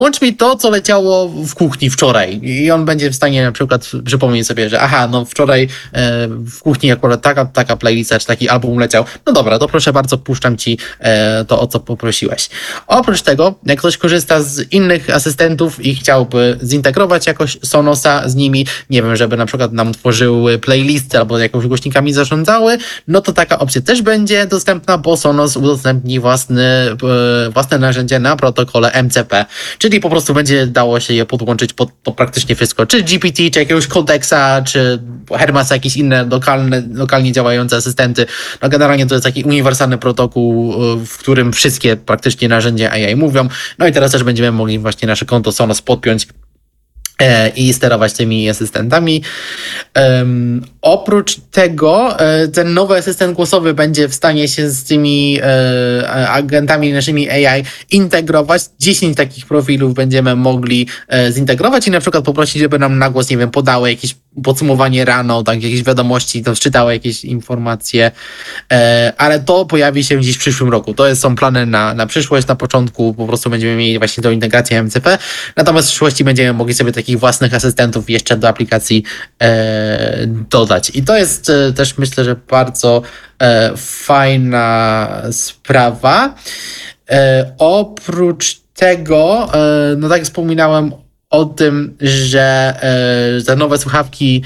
łącz mi to, co leciało w kuchni wczoraj. I on będzie w stanie na przykład przypomnieć sobie, że no wczoraj w kuchni akurat taka playlista, czy taki album leciał. No dobra, to proszę bardzo, puszczam ci to, o co poprosiłeś. Oprócz tego, jak ktoś korzysta z innych asystentów i chciałby zintegrować jakoś Sonosa z nimi, nie wiem, żeby na przykład nam tworzyły playlisty albo jakimiś głośnikami zarządzały, no to taka opcja też będzie dostępna, bo Sonos udostępni własne narzędzie na protokole MCP, czyli po prostu będzie dało się je podłączyć pod praktycznie wszystko, czy GPT, czy jakiegoś Codexa, czy Hermasa, jakieś inne lokalnie działające asystenty. No generalnie to jest taki uniwersalny protokół, w którym wszystkie praktycznie narzędzia AI mówią. No i teraz też będziemy mogli właśnie nasze konto Sonos podpiąć i sterować tymi asystentami. Oprócz tego ten nowy asystent głosowy będzie w stanie się z tymi agentami naszymi AI integrować. 10 takich profilów będziemy mogli zintegrować i na przykład poprosić, żeby nam na głos, nie wiem, podały jakieś podsumowanie rano, tak, jakieś wiadomości, to czytały jakieś informacje, ale to pojawi się gdzieś w przyszłym roku. To są plany na przyszłość, na początku po prostu będziemy mieli właśnie tą integrację MCP, natomiast w przyszłości będziemy mogli sobie takich własnych asystentów jeszcze do aplikacji dodać. I to jest też, myślę, że bardzo fajna sprawa. Oprócz tego, no tak jak wspominałem o tym, że te nowe słuchawki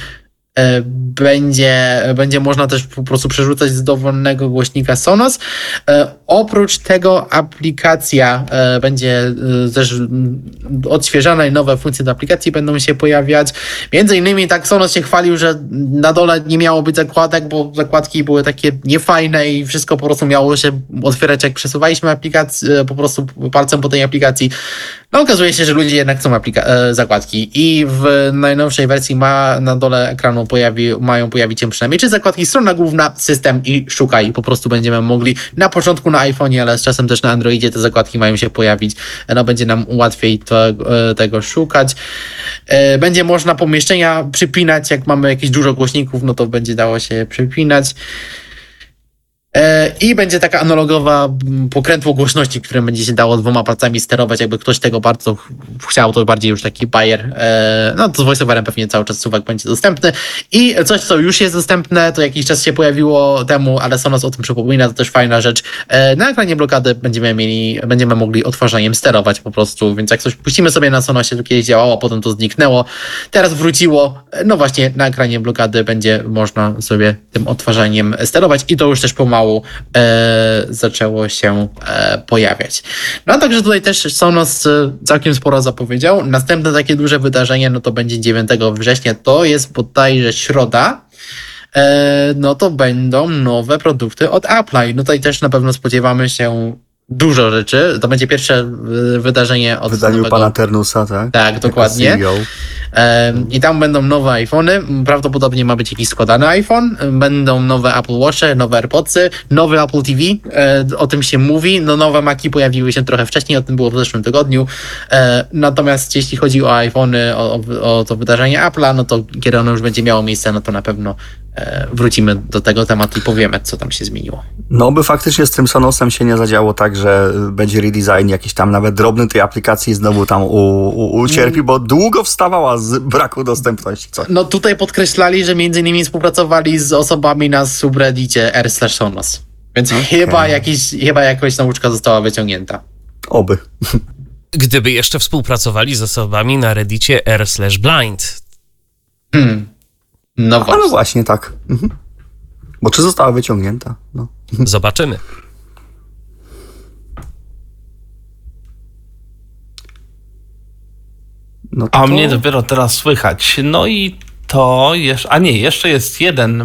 będzie można też po prostu przerzucać z dowolnego głośnika Sonos. Oprócz tego aplikacja będzie też odświeżana i nowe funkcje do aplikacji będą się pojawiać. Między innymi tak Sonos się chwalił, że na dole nie miało być zakładek, bo zakładki były takie niefajne i wszystko po prostu miało się otwierać, jak przesuwaliśmy aplikację, po prostu palcem po tej aplikacji. No okazuje się, że ludzie jednak chcą zakładki i w najnowszej wersji na dole ekranu mają pojawić się przynajmniej 3 zakładki, strona główna, system i szukaj. Po prostu będziemy mogli na początku na iPhone'ie, ale z czasem też na Androidzie te zakładki mają się pojawić. No będzie nam łatwiej tego szukać. Będzie można pomieszczenia przypinać, jak mamy jakieś dużo głośników, no to będzie dało się przypinać. I będzie taka analogowa pokrętło głośności, którym będzie się dało 2 palcami sterować. Jakby ktoś tego bardzo chciał, to bardziej już taki bajer. No to z voiceoverem pewnie cały czas suwak będzie dostępny. I coś, co już jest dostępne, to jakiś czas się pojawiło temu, ale Sonos o tym przypomina, to też fajna rzecz. Na ekranie blokady będziemy mogli odtwarzaniem sterować po prostu, więc jak coś puścimy sobie na Sonosie, to kiedyś działało, potem to zniknęło, teraz wróciło. No właśnie, na ekranie blokady będzie można sobie tym odtwarzaniem sterować i to już też pomału zaczęło się pojawiać. No także tutaj też Sonos całkiem sporo zapowiedział. Następne takie duże wydarzenie, no to będzie 9 września, to jest bodajże środa. No to będą nowe produkty od Apple'a. No tutaj też na pewno spodziewamy się dużo rzeczy. To będzie pierwsze wydarzenie od wydaniu pana Ternusa, tak? Tak, dokładnie. I tam będą nowe iPhony, prawdopodobnie ma być jakiś składany iPhone, będą nowe Apple Watche, nowe AirPodsy, nowy Apple TV, o tym się mówi, no nowe Maci pojawiły się trochę wcześniej, o tym było w zeszłym tygodniu, natomiast jeśli chodzi o iPhony, o to wydarzenie Apple'a, no to kiedy ono już będzie miało miejsce, no to na pewno wrócimy do tego tematu i powiemy, co tam się zmieniło. No by faktycznie z tym Sonosem się nie zadziało tak, że będzie redesign jakiś tam nawet drobny tej aplikacji znowu tam ucierpi, bo długo wstawała z braku dostępności. Co? No tutaj podkreślali, że między innymi współpracowali z osobami na subreddicie r/Sonos. Więc chyba jakoś nauczka została wyciągnięta. Oby. Gdyby jeszcze współpracowali z osobami na reddicie r/blind. No właśnie. Ale właśnie tak. Bo czy została wyciągnięta? No. Zobaczymy. No to... A mnie dopiero teraz słychać. No i to jeszcze jest jeden.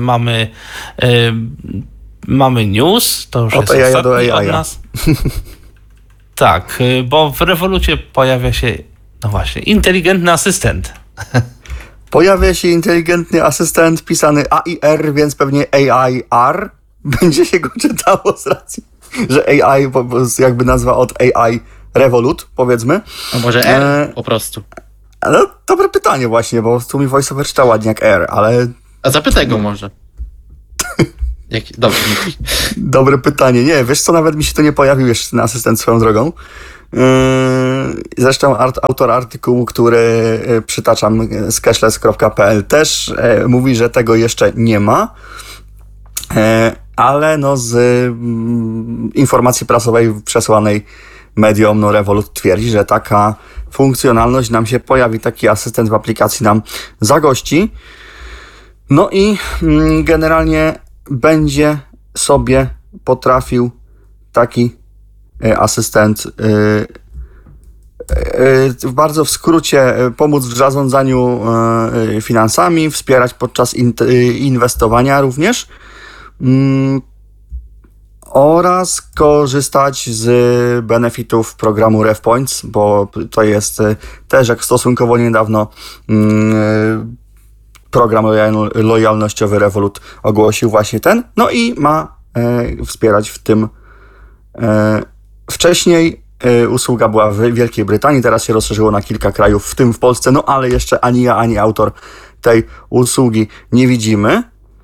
Mamy news, to już jest ostatni od nas. Tak, bo w Revolucie pojawia się, no właśnie, inteligentny asystent. Pojawia się inteligentny asystent pisany AIR, więc pewnie AIR będzie się go czytało z racji, że AI jakby nazwa od AI Revolut, powiedzmy. A może R po prostu? No, dobre pytanie właśnie, bo tu mi VoiceOver czyta ładnie jak R, ale... A zapytaj go może. Dobrze. Dobre pytanie. Nie, wiesz co, nawet mi się to nie pojawił jeszcze ten asystent swoją drogą. Zresztą autor artykułu, który przytaczam z cashless.pl też mówi, że tego jeszcze nie ma, ale no z informacji prasowej przesłanej mediom, no Revolut twierdzi, że taka funkcjonalność nam się pojawi, taki asystent w aplikacji nam zagości. No i generalnie będzie sobie potrafił taki asystent bardzo w skrócie pomóc w zarządzaniu finansami, wspierać podczas inwestowania również oraz korzystać z benefitów programu RevPoints, bo to jest też jak stosunkowo niedawno program lojalnościowy Revolut ogłosił właśnie ten, no i ma wspierać w tym. Wcześniej usługa była w Wielkiej Brytanii, teraz się rozszerzyło na kilka krajów, w tym w Polsce, no ale jeszcze ani ja, ani autor tej usługi nie widzimy.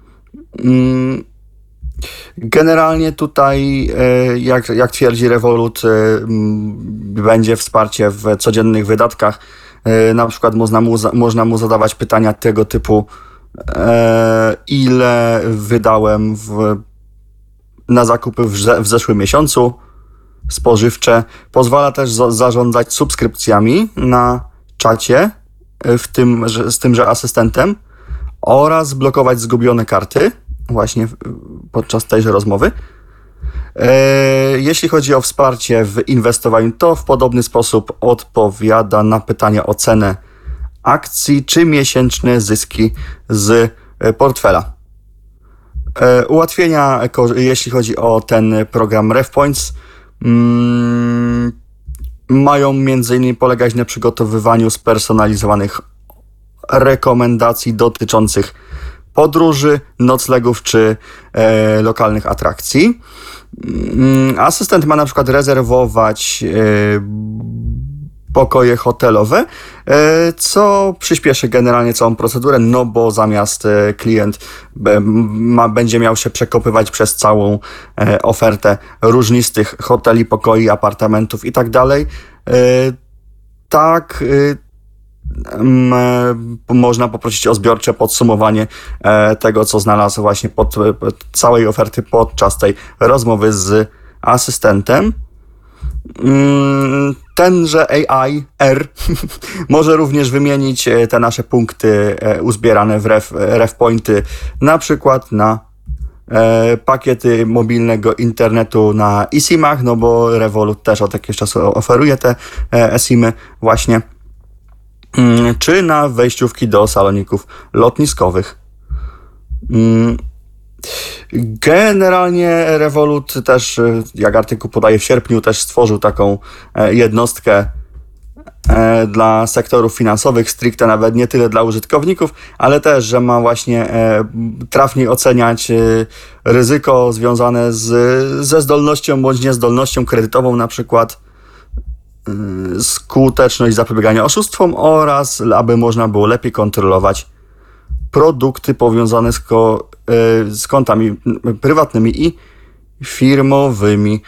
Generalnie tutaj, jak twierdzi Revolut, będzie wsparcie w codziennych wydatkach. Na przykład można mu zadawać pytania tego typu, ile wydałem na zakupy w zeszłym miesiącu spożywcze. Pozwala też zarządzać subskrypcjami na czacie z tymże asystentem oraz blokować zgubione karty właśnie podczas tejże rozmowy. Jeśli chodzi o wsparcie w inwestowaniu, to w podobny sposób odpowiada na pytania o cenę akcji czy miesięczne zyski z portfela. Ułatwienia, jeśli chodzi o ten program RevPoints, mają m.in. polegać na przygotowywaniu spersonalizowanych rekomendacji dotyczących podróży, noclegów czy lokalnych atrakcji. Asystent ma na przykład rezerwować pokoje hotelowe, co przyspieszy generalnie całą procedurę, no bo zamiast klient będzie miał się przekopywać przez całą ofertę różnistych hoteli, pokoi, apartamentów i tak dalej, tak można poprosić o zbiorcze podsumowanie tego, co znalazł właśnie pod całej oferty podczas tej rozmowy z asystentem. Tenże AI R może również wymienić te nasze punkty uzbierane w RevPointy, na przykład na pakiety mobilnego internetu na eSIM-ach, no bo Revolut też od jakiegoś czasu oferuje te eSIM-y właśnie, czy na wejściówki do saloników lotniskowych. Generalnie Revolut też, jak artykuł podaje, w sierpniu też stworzył taką jednostkę dla sektorów finansowych, stricte nawet nie tyle dla użytkowników, ale też, że ma właśnie trafniej oceniać ryzyko związane ze zdolnością bądź niezdolnością kredytową, na przykład skuteczność zapobiegania oszustwom oraz aby można było lepiej kontrolować produkty powiązane z kontami prywatnymi i firmowymi.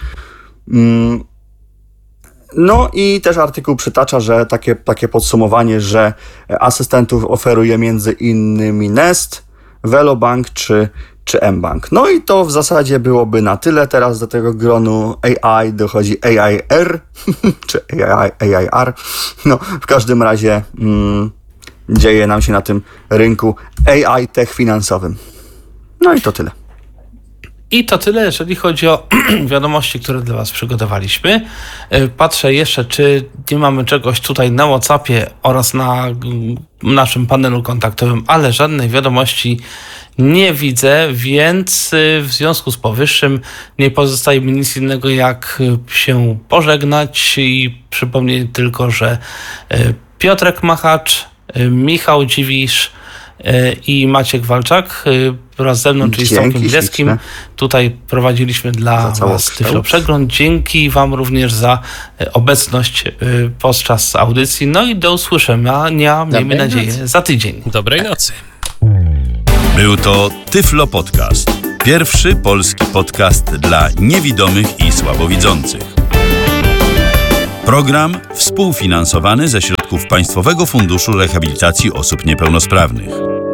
No i też artykuł przytacza, że takie podsumowanie, że asystentów oferuje między innymi Nest, Velobank czy mBank. No i to w zasadzie byłoby na tyle. Teraz do tego gronu AI dochodzi AI-R czy AI-R. No w każdym razie dzieje nam się na tym rynku AI tech finansowym. No i to tyle. I to tyle, jeżeli chodzi o wiadomości, które dla Was przygotowaliśmy. Patrzę jeszcze, czy nie mamy czegoś tutaj na WhatsAppie oraz na naszym panelu kontaktowym, ale żadnej wiadomości nie widzę, więc w związku z powyższym nie pozostaje mi nic innego, jak się pożegnać i przypomnieć tylko, że Piotrek Machacz, Michał Dziwisz i Maciek Walczak wraz ze mną, czyli z Tomkiem Bileskim. Tutaj prowadziliśmy dla Was Tyflo Przegląd. Dzięki Wam również za obecność podczas audycji. No i do usłyszenia, miejmy nadzieję, za tydzień. Dobrej nocy. Był to Tyflo Podcast. Pierwszy polski podcast dla niewidomych i słabowidzących. Program współfinansowany ze środków Państwowego Funduszu Rehabilitacji Osób Niepełnosprawnych.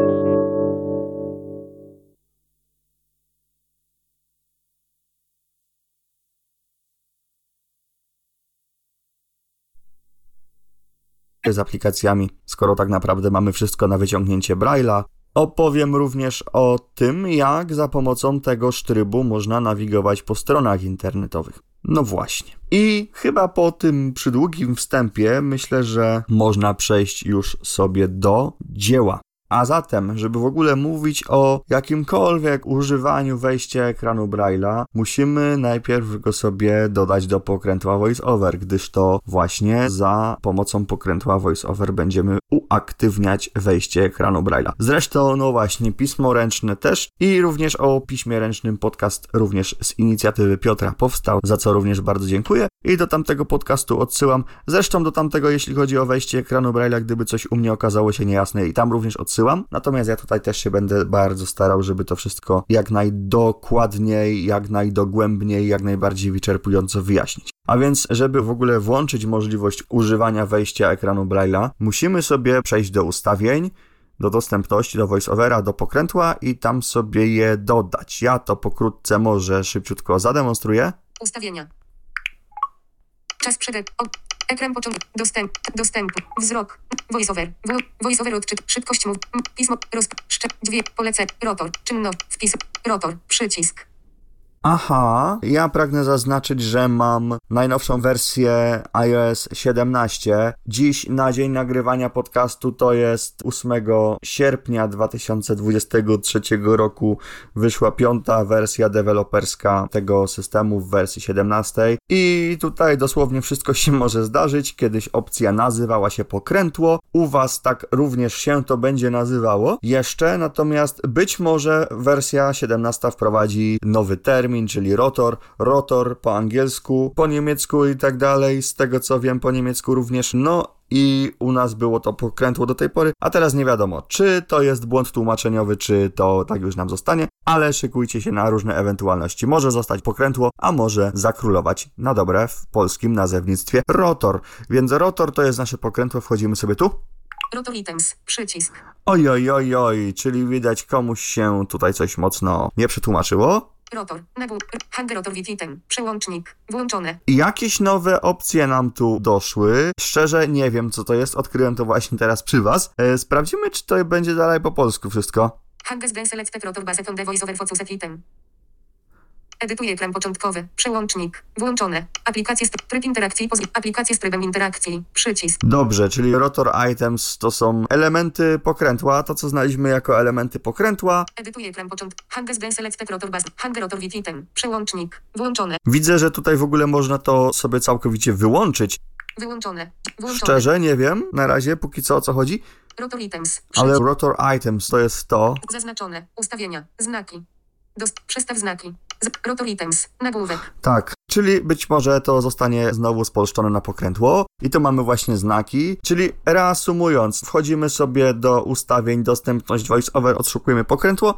Z aplikacjami, skoro tak naprawdę mamy wszystko na wyciągnięcie Braille'a. Opowiem również o tym, jak za pomocą tegoż trybu można nawigować po stronach internetowych. No właśnie. I chyba po tym przydługim wstępie myślę, że można przejść już sobie do dzieła. A zatem, żeby w ogóle mówić o jakimkolwiek używaniu wejścia ekranu Braille'a, musimy najpierw go sobie dodać do pokrętła VoiceOver, gdyż to właśnie za pomocą pokrętła VoiceOver będziemy uaktywniać wejście ekranu Braille'a. Zresztą, no właśnie, pismo ręczne też i również o piśmie ręcznym podcast również z inicjatywy Piotra powstał, za co również bardzo dziękuję i do tamtego podcastu odsyłam. Zresztą do tamtego, jeśli chodzi o wejście ekranu Braille'a, gdyby coś u mnie okazało się niejasne i tam również odsyłam. Natomiast ja tutaj też się będę bardzo starał, żeby to wszystko jak najdokładniej, jak najdogłębniej, jak najbardziej wyczerpująco wyjaśnić. A więc, żeby w ogóle włączyć możliwość używania wejścia ekranu Braille'a, musimy sobie przejść do ustawień, do dostępności, do VoiceOvera, do pokrętła i tam sobie je dodać. Ja to pokrótce może szybciutko zademonstruję. Ustawienia. Czas przed. Ekran początek. Dostęp. Wzrok. VoiceOver. VoiceOver odczyt. Szybkość mów. Pismo. Dźwięk. Polecenie. Rotor. Czynność. Wpis. Rotor. Przycisk. Aha, ja pragnę zaznaczyć, że mam najnowszą wersję iOS 17. Dziś na dzień nagrywania podcastu to jest 8 sierpnia 2023 roku wyszła 5. wersja deweloperska tego systemu w wersji 17. I tutaj dosłownie wszystko się może zdarzyć. Kiedyś opcja nazywała się pokrętło. U Was tak również się to będzie nazywało jeszcze, natomiast być może wersja 17 wprowadzi nowy termin, czyli rotor po angielsku, po niemiecku i tak dalej, z tego co wiem po niemiecku również, no i u nas było to pokrętło do tej pory, a teraz nie wiadomo, czy to jest błąd tłumaczeniowy, czy to tak już nam zostanie, ale szykujcie się na różne ewentualności. Może zostać pokrętło, a może zakrólować na dobre w polskim nazewnictwie rotor. Więc rotor to jest nasze pokrętło, wchodzimy sobie tu. Rotor items. Przycisk. Oj, czyli widać komuś się tutaj coś mocno nie przetłumaczyło. Rotor. Hang rotor with item. Przełącznik. Włączone. Jakieś nowe opcje nam tu doszły. Szczerze nie wiem, co to jest. Odkryłem to właśnie teraz przy Was. Sprawdzimy, czy to będzie dalej po polsku wszystko. Hang sben select rotor based on the voiceover focus item. Edytuję ekran początkowy. Przełącznik. Włączone. Aplikacje tryb interakcji. Aplikacje z trybem interakcji. Przycisk. Dobrze, czyli rotor items to są elementy pokrętła. To, co znaliśmy jako elementy pokrętła. Edytuję ekran początkowy. Hang sben select rotor based. Hang rotor with item. Przełącznik. Włączone. Widzę, że tutaj w ogóle można to sobie całkowicie wyłączyć. Wyłączone. Szczerze nie wiem na razie, póki co o co chodzi. Rotor items. Ale rotor items to jest to. Zaznaczone. Ustawienia. Znaki. Przestaw znaki. Rotor items. Nagłówek. Tak, czyli być może to zostanie znowu spolszczone na pokrętło. I tu mamy właśnie znaki. Czyli reasumując, wchodzimy sobie do ustawień dostępność VoiceOver, odszukujemy pokrętło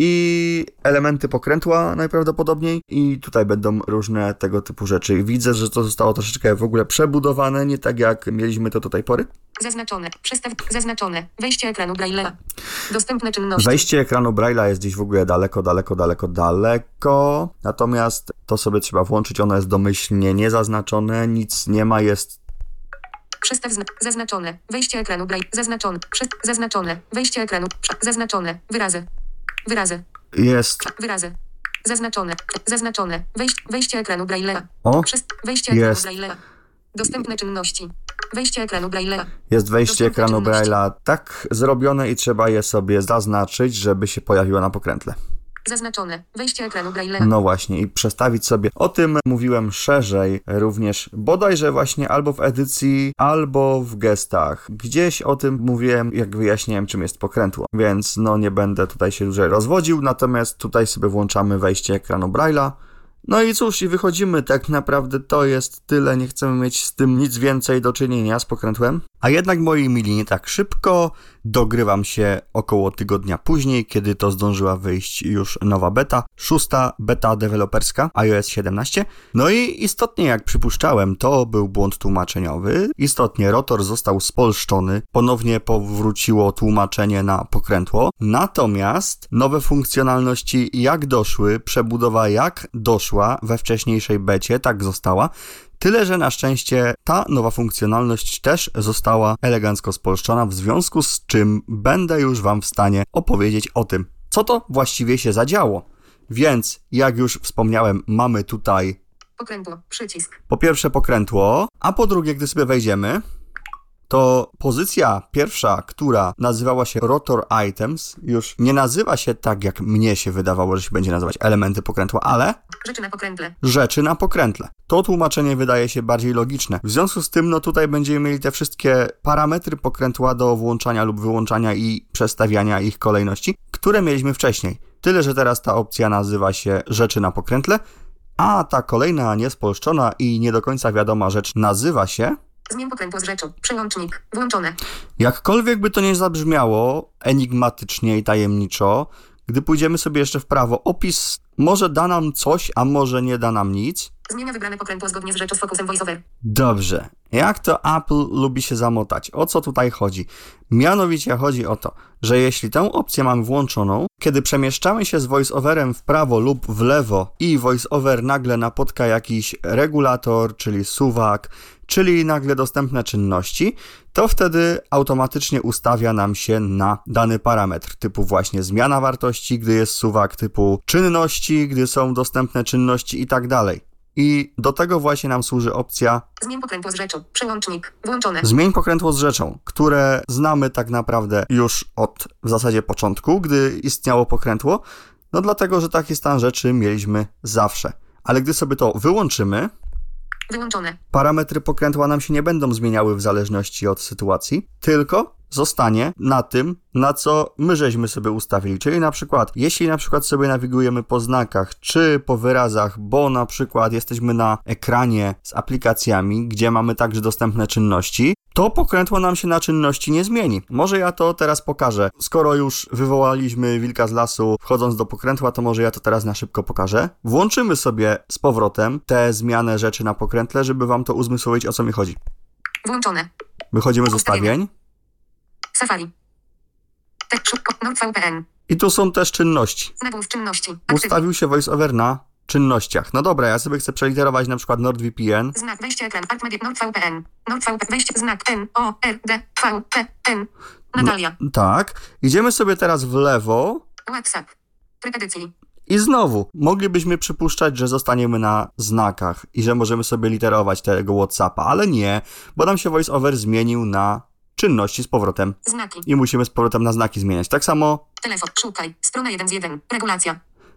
i elementy pokrętła najprawdopodobniej i tutaj będą różne tego typu rzeczy. Widzę, że to zostało troszeczkę w ogóle przebudowane, nie tak jak mieliśmy to do tej pory. Zaznaczone. Zaznaczone. Wejście ekranu Braille'a. Dostępne czynności. Wejście ekranu Braille'a jest gdzieś w ogóle daleko. Natomiast to sobie trzeba włączyć, ono jest domyślnie niezaznaczone, nic nie ma, jest. Przestaw zaznaczone. Wejście ekranu Braille. Zaznaczone. Zaznaczone. Wejście ekranu. Zaznaczone. Wyrazy. Jest. Wyrazy. Zaznaczone. Wejście ekranu Braille'a. Wejście ekranu Braille'a. Dostępne czynności. Wejście ekranu Braille'a. Jest wejście ekranu Braille'a tak zrobione i trzeba je sobie zaznaczyć, żeby się pojawiło na pokrętle. Zaznaczone. Wejście ekranu Braille'a. No właśnie i przestawić sobie. O tym mówiłem szerzej również bodajże właśnie albo w edycji, albo w gestach. Gdzieś o tym mówiłem, jak wyjaśniałem, czym jest pokrętło. Więc no nie będę tutaj się dłużej rozwodził, natomiast tutaj sobie włączamy wejście ekranu Braille'a. No i cóż, i wychodzimy, tak naprawdę to jest tyle, nie chcemy mieć z tym nic więcej do czynienia z pokrętłem. A jednak, moi mili, nie tak szybko. Dogrywam się około tygodnia później, kiedy to zdążyła wyjść już nowa beta, 6. beta deweloperska iOS 17. No i istotnie, jak przypuszczałem, to był błąd tłumaczeniowy. Istotnie rotor został spolszczony, ponownie powróciło tłumaczenie na pokrętło. Natomiast nowe funkcjonalności jak doszły, przebudowa jak doszła we wcześniejszej becie, tak została. Tyle, że na szczęście ta nowa funkcjonalność też została elegancko spolszczona, w związku z czym będę już Wam w stanie opowiedzieć o tym, co to właściwie się zadziało. Więc, jak już wspomniałem, mamy tutaj Pokrętło. Przycisk. po pierwsze pokrętło, a po drugie, gdy sobie wejdziemy, to pozycja pierwsza, która nazywała się Rotor Items, już nie nazywa się tak, jak mnie się wydawało, że się będzie nazywać elementy pokrętła, ale Rzeczy na pokrętle. rzeczy na pokrętle. To tłumaczenie wydaje się bardziej logiczne. W związku z tym, no tutaj będziemy mieli te wszystkie parametry pokrętła do włączania lub wyłączania i przestawiania ich kolejności, które mieliśmy wcześniej. Tyle, że teraz ta opcja nazywa się rzeczy na pokrętle, a ta kolejna niespolszczona i nie do końca wiadoma rzecz nazywa się... Zmień pokrętło z rzeczą. Przełącznik. Włączone. Jakkolwiek by to nie zabrzmiało enigmatycznie i tajemniczo, gdy pójdziemy sobie jeszcze w prawo, opis może da nam coś, a może nie da nam nic. Zmienia wybrane pokrętło zgodnie z rzeczą z fokusem VoiceOver. Dobrze. Jak to Apple lubi się zamotać? O co tutaj chodzi? Mianowicie chodzi o to, że jeśli tę opcję mamy włączoną, kiedy przemieszczamy się z VoiceOverem w prawo lub w lewo i VoiceOver nagle napotka jakiś regulator, czyli suwak, czyli nagle dostępne czynności, to wtedy automatycznie ustawia nam się na dany parametr, typu właśnie zmiana wartości, gdy jest suwak, typu czynności, gdy są dostępne czynności i tak dalej. I do tego właśnie nam służy opcja Zmień pokrętło z rzeczą. Przełącznik. Włączone. zmień pokrętło z rzeczą, które znamy tak naprawdę już od w zasadzie początku, gdy istniało pokrętło, no dlatego, że taki stan rzeczy mieliśmy zawsze. Ale gdy sobie to wyłączymy, Wyłączone. parametry pokrętła nam się nie będą zmieniały w zależności od sytuacji, tylko zostanie na tym, na co my żeśmy sobie ustawili. Czyli na przykład, jeśli na przykład sobie nawigujemy po znakach, czy po wyrazach, bo na przykład jesteśmy na ekranie z aplikacjami, gdzie mamy także dostępne czynności, to pokrętło nam się na czynności nie zmieni. Może ja to teraz pokażę. Skoro już wywołaliśmy wilka z lasu wchodząc do pokrętła, to może ja to teraz na szybko pokażę. Włączymy sobie z powrotem te zmianę rzeczy na pokrętle, żeby wam to uzmysłowić, o co mi chodzi. Włączone. Wychodzimy z ustawień. Safari. NordVPN. I tu są też czynności. Nagłów czynności. Aktywuj. Ustawił się VoiceOver na czynnościach. No dobra, ja sobie chcę przeliterować na przykład NordVPN. Znak wejście ekran. Alt media. NordVPN. NordVPN. Wejście. Znak N. O. R. D. V. P. N. Natalia. Tak. Idziemy sobie teraz w lewo WhatsApp. Tryb edycji. i znowu moglibyśmy przypuszczać, że zostaniemy na znakach i że możemy sobie literować tego WhatsAppa, ale nie, bo nam się VoiceOver zmienił na czynności z powrotem Znaki. i musimy z powrotem na znaki zmieniać. Tak samo Telefon. Szukaj. Strona 1 z 1. Regulacja.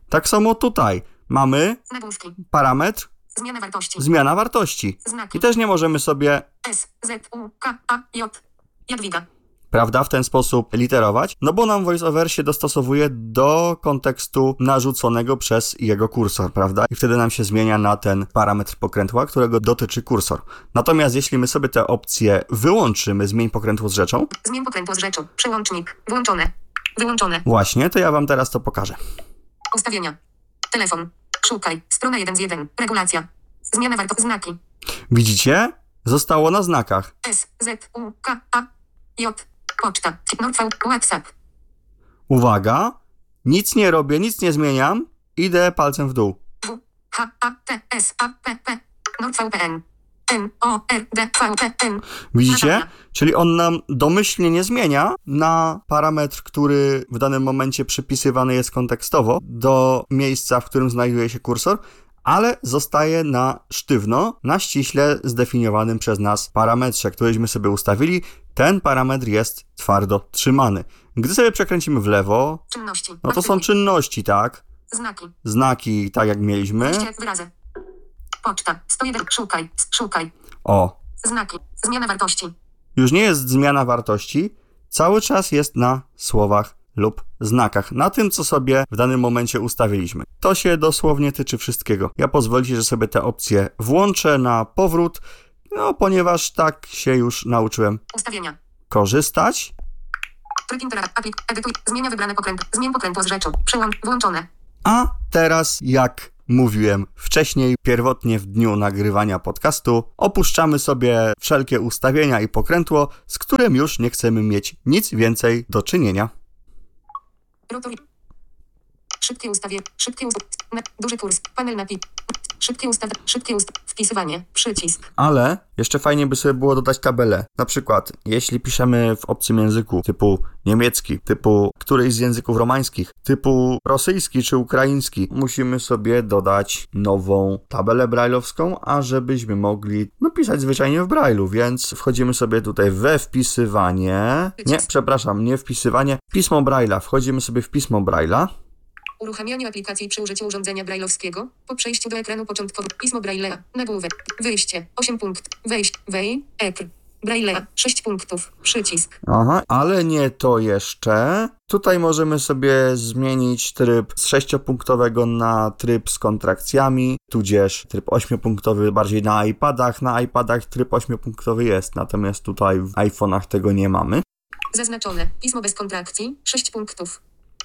tutaj mamy Nagłówki. parametr Zmiana wartości. zmiana wartości. Znaki. I też nie możemy sobie, S. Z. U. K. A. J. Jadwiga. prawda, w ten sposób literować, no bo nam VoiceOver się dostosowuje do kontekstu narzuconego przez jego kursor, prawda? I wtedy nam się zmienia na ten parametr pokrętła, którego dotyczy kursor. Natomiast jeśli my sobie tę opcję wyłączymy, zmień pokrętło z rzeczą, Zmień pokrętło z rzeczą. Przełącznik. Włączone. Wyłączone. właśnie, to ja wam teraz to pokażę. Ustawienia. Telefon. Szukaj. Strona 1 z 1. Regulacja. Zmiana wartości. Znaki. Widzicie? Zostało na znakach. S. Z. U. K. A. J. Poczta. NordV. WhatsApp. Uwaga, nic nie robię, nic nie zmieniam, idę palcem w dół. W. H. A. T. S. A. P. P. NordVPN. N. O. R. D. V. P. N. Widzicie? Natalia. Czyli on nam domyślnie nie zmienia na parametr, który w danym momencie przypisywany jest kontekstowo do miejsca, w którym znajduje się kursor, ale zostaje na sztywno, na ściśle zdefiniowanym przez nas parametrze, któryśmy sobie ustawili. Ten parametr jest twardo trzymany. Gdy sobie przekręcimy w lewo, Czynności. no to są Aktywuj. czynności, tak? Znaki. Znaki, tak jak mieliśmy. Wejście wyrazy. Poczta. 101. Szukaj. Szukaj. O, Znaki. Zmiana wartości. już nie jest zmiana wartości, cały czas jest na słowach lub znakach, na tym, co sobie w danym momencie ustawiliśmy. To się dosłownie tyczy wszystkiego. Ja pozwolicie, że sobie te opcje włączę na powrót, No, ponieważ tak się już nauczyłem Ustawienia. korzystać. Tryb interakcji. Edytuj. Zmienia wybrane pokrętło. Zmień pokrętło z rzeczą. Przełącz. Włączone. A teraz, jak mówiłem wcześniej, pierwotnie w dniu nagrywania podcastu, opuszczamy sobie wszelkie ustawienia i pokrętło, z którym już nie chcemy mieć nic więcej do czynienia. Rotor. Szybkie ustawienie. Duży kurs. Panel napis. Szybkie wpisywanie. Przycisk. Ale jeszcze fajnie by sobie było dodać tabelę. Na przykład, jeśli piszemy w obcym języku, typu niemiecki, typu któryś z języków romańskich, typu rosyjski czy ukraiński, musimy sobie dodać nową tabelę brajlowską, a żebyśmy mogli pisać zwyczajnie w brajlu, więc wchodzimy sobie tutaj we wpisywanie. Nie wpisywanie. Pismo brajla. Wchodzimy sobie w pismo brajla. Uruchamianie aplikacji przy użyciu urządzenia brajlowskiego. Po przejściu do ekranu początkowego. Pismo Braille'a. Nagłówek. Wyjście. 8 punktów. Wejść. Ekr. Braille'a. 6 punktów. Przycisk. Aha, ale nie to jeszcze. Tutaj możemy sobie zmienić tryb z 6-punktowego na tryb z kontrakcjami, tudzież tryb 8-punktowy bardziej na iPadach. Na iPadach tryb 8-punktowy jest, natomiast tutaj w iPhone'ach tego nie mamy. Zaznaczone. Pismo bez kontrakcji. 6 punktów.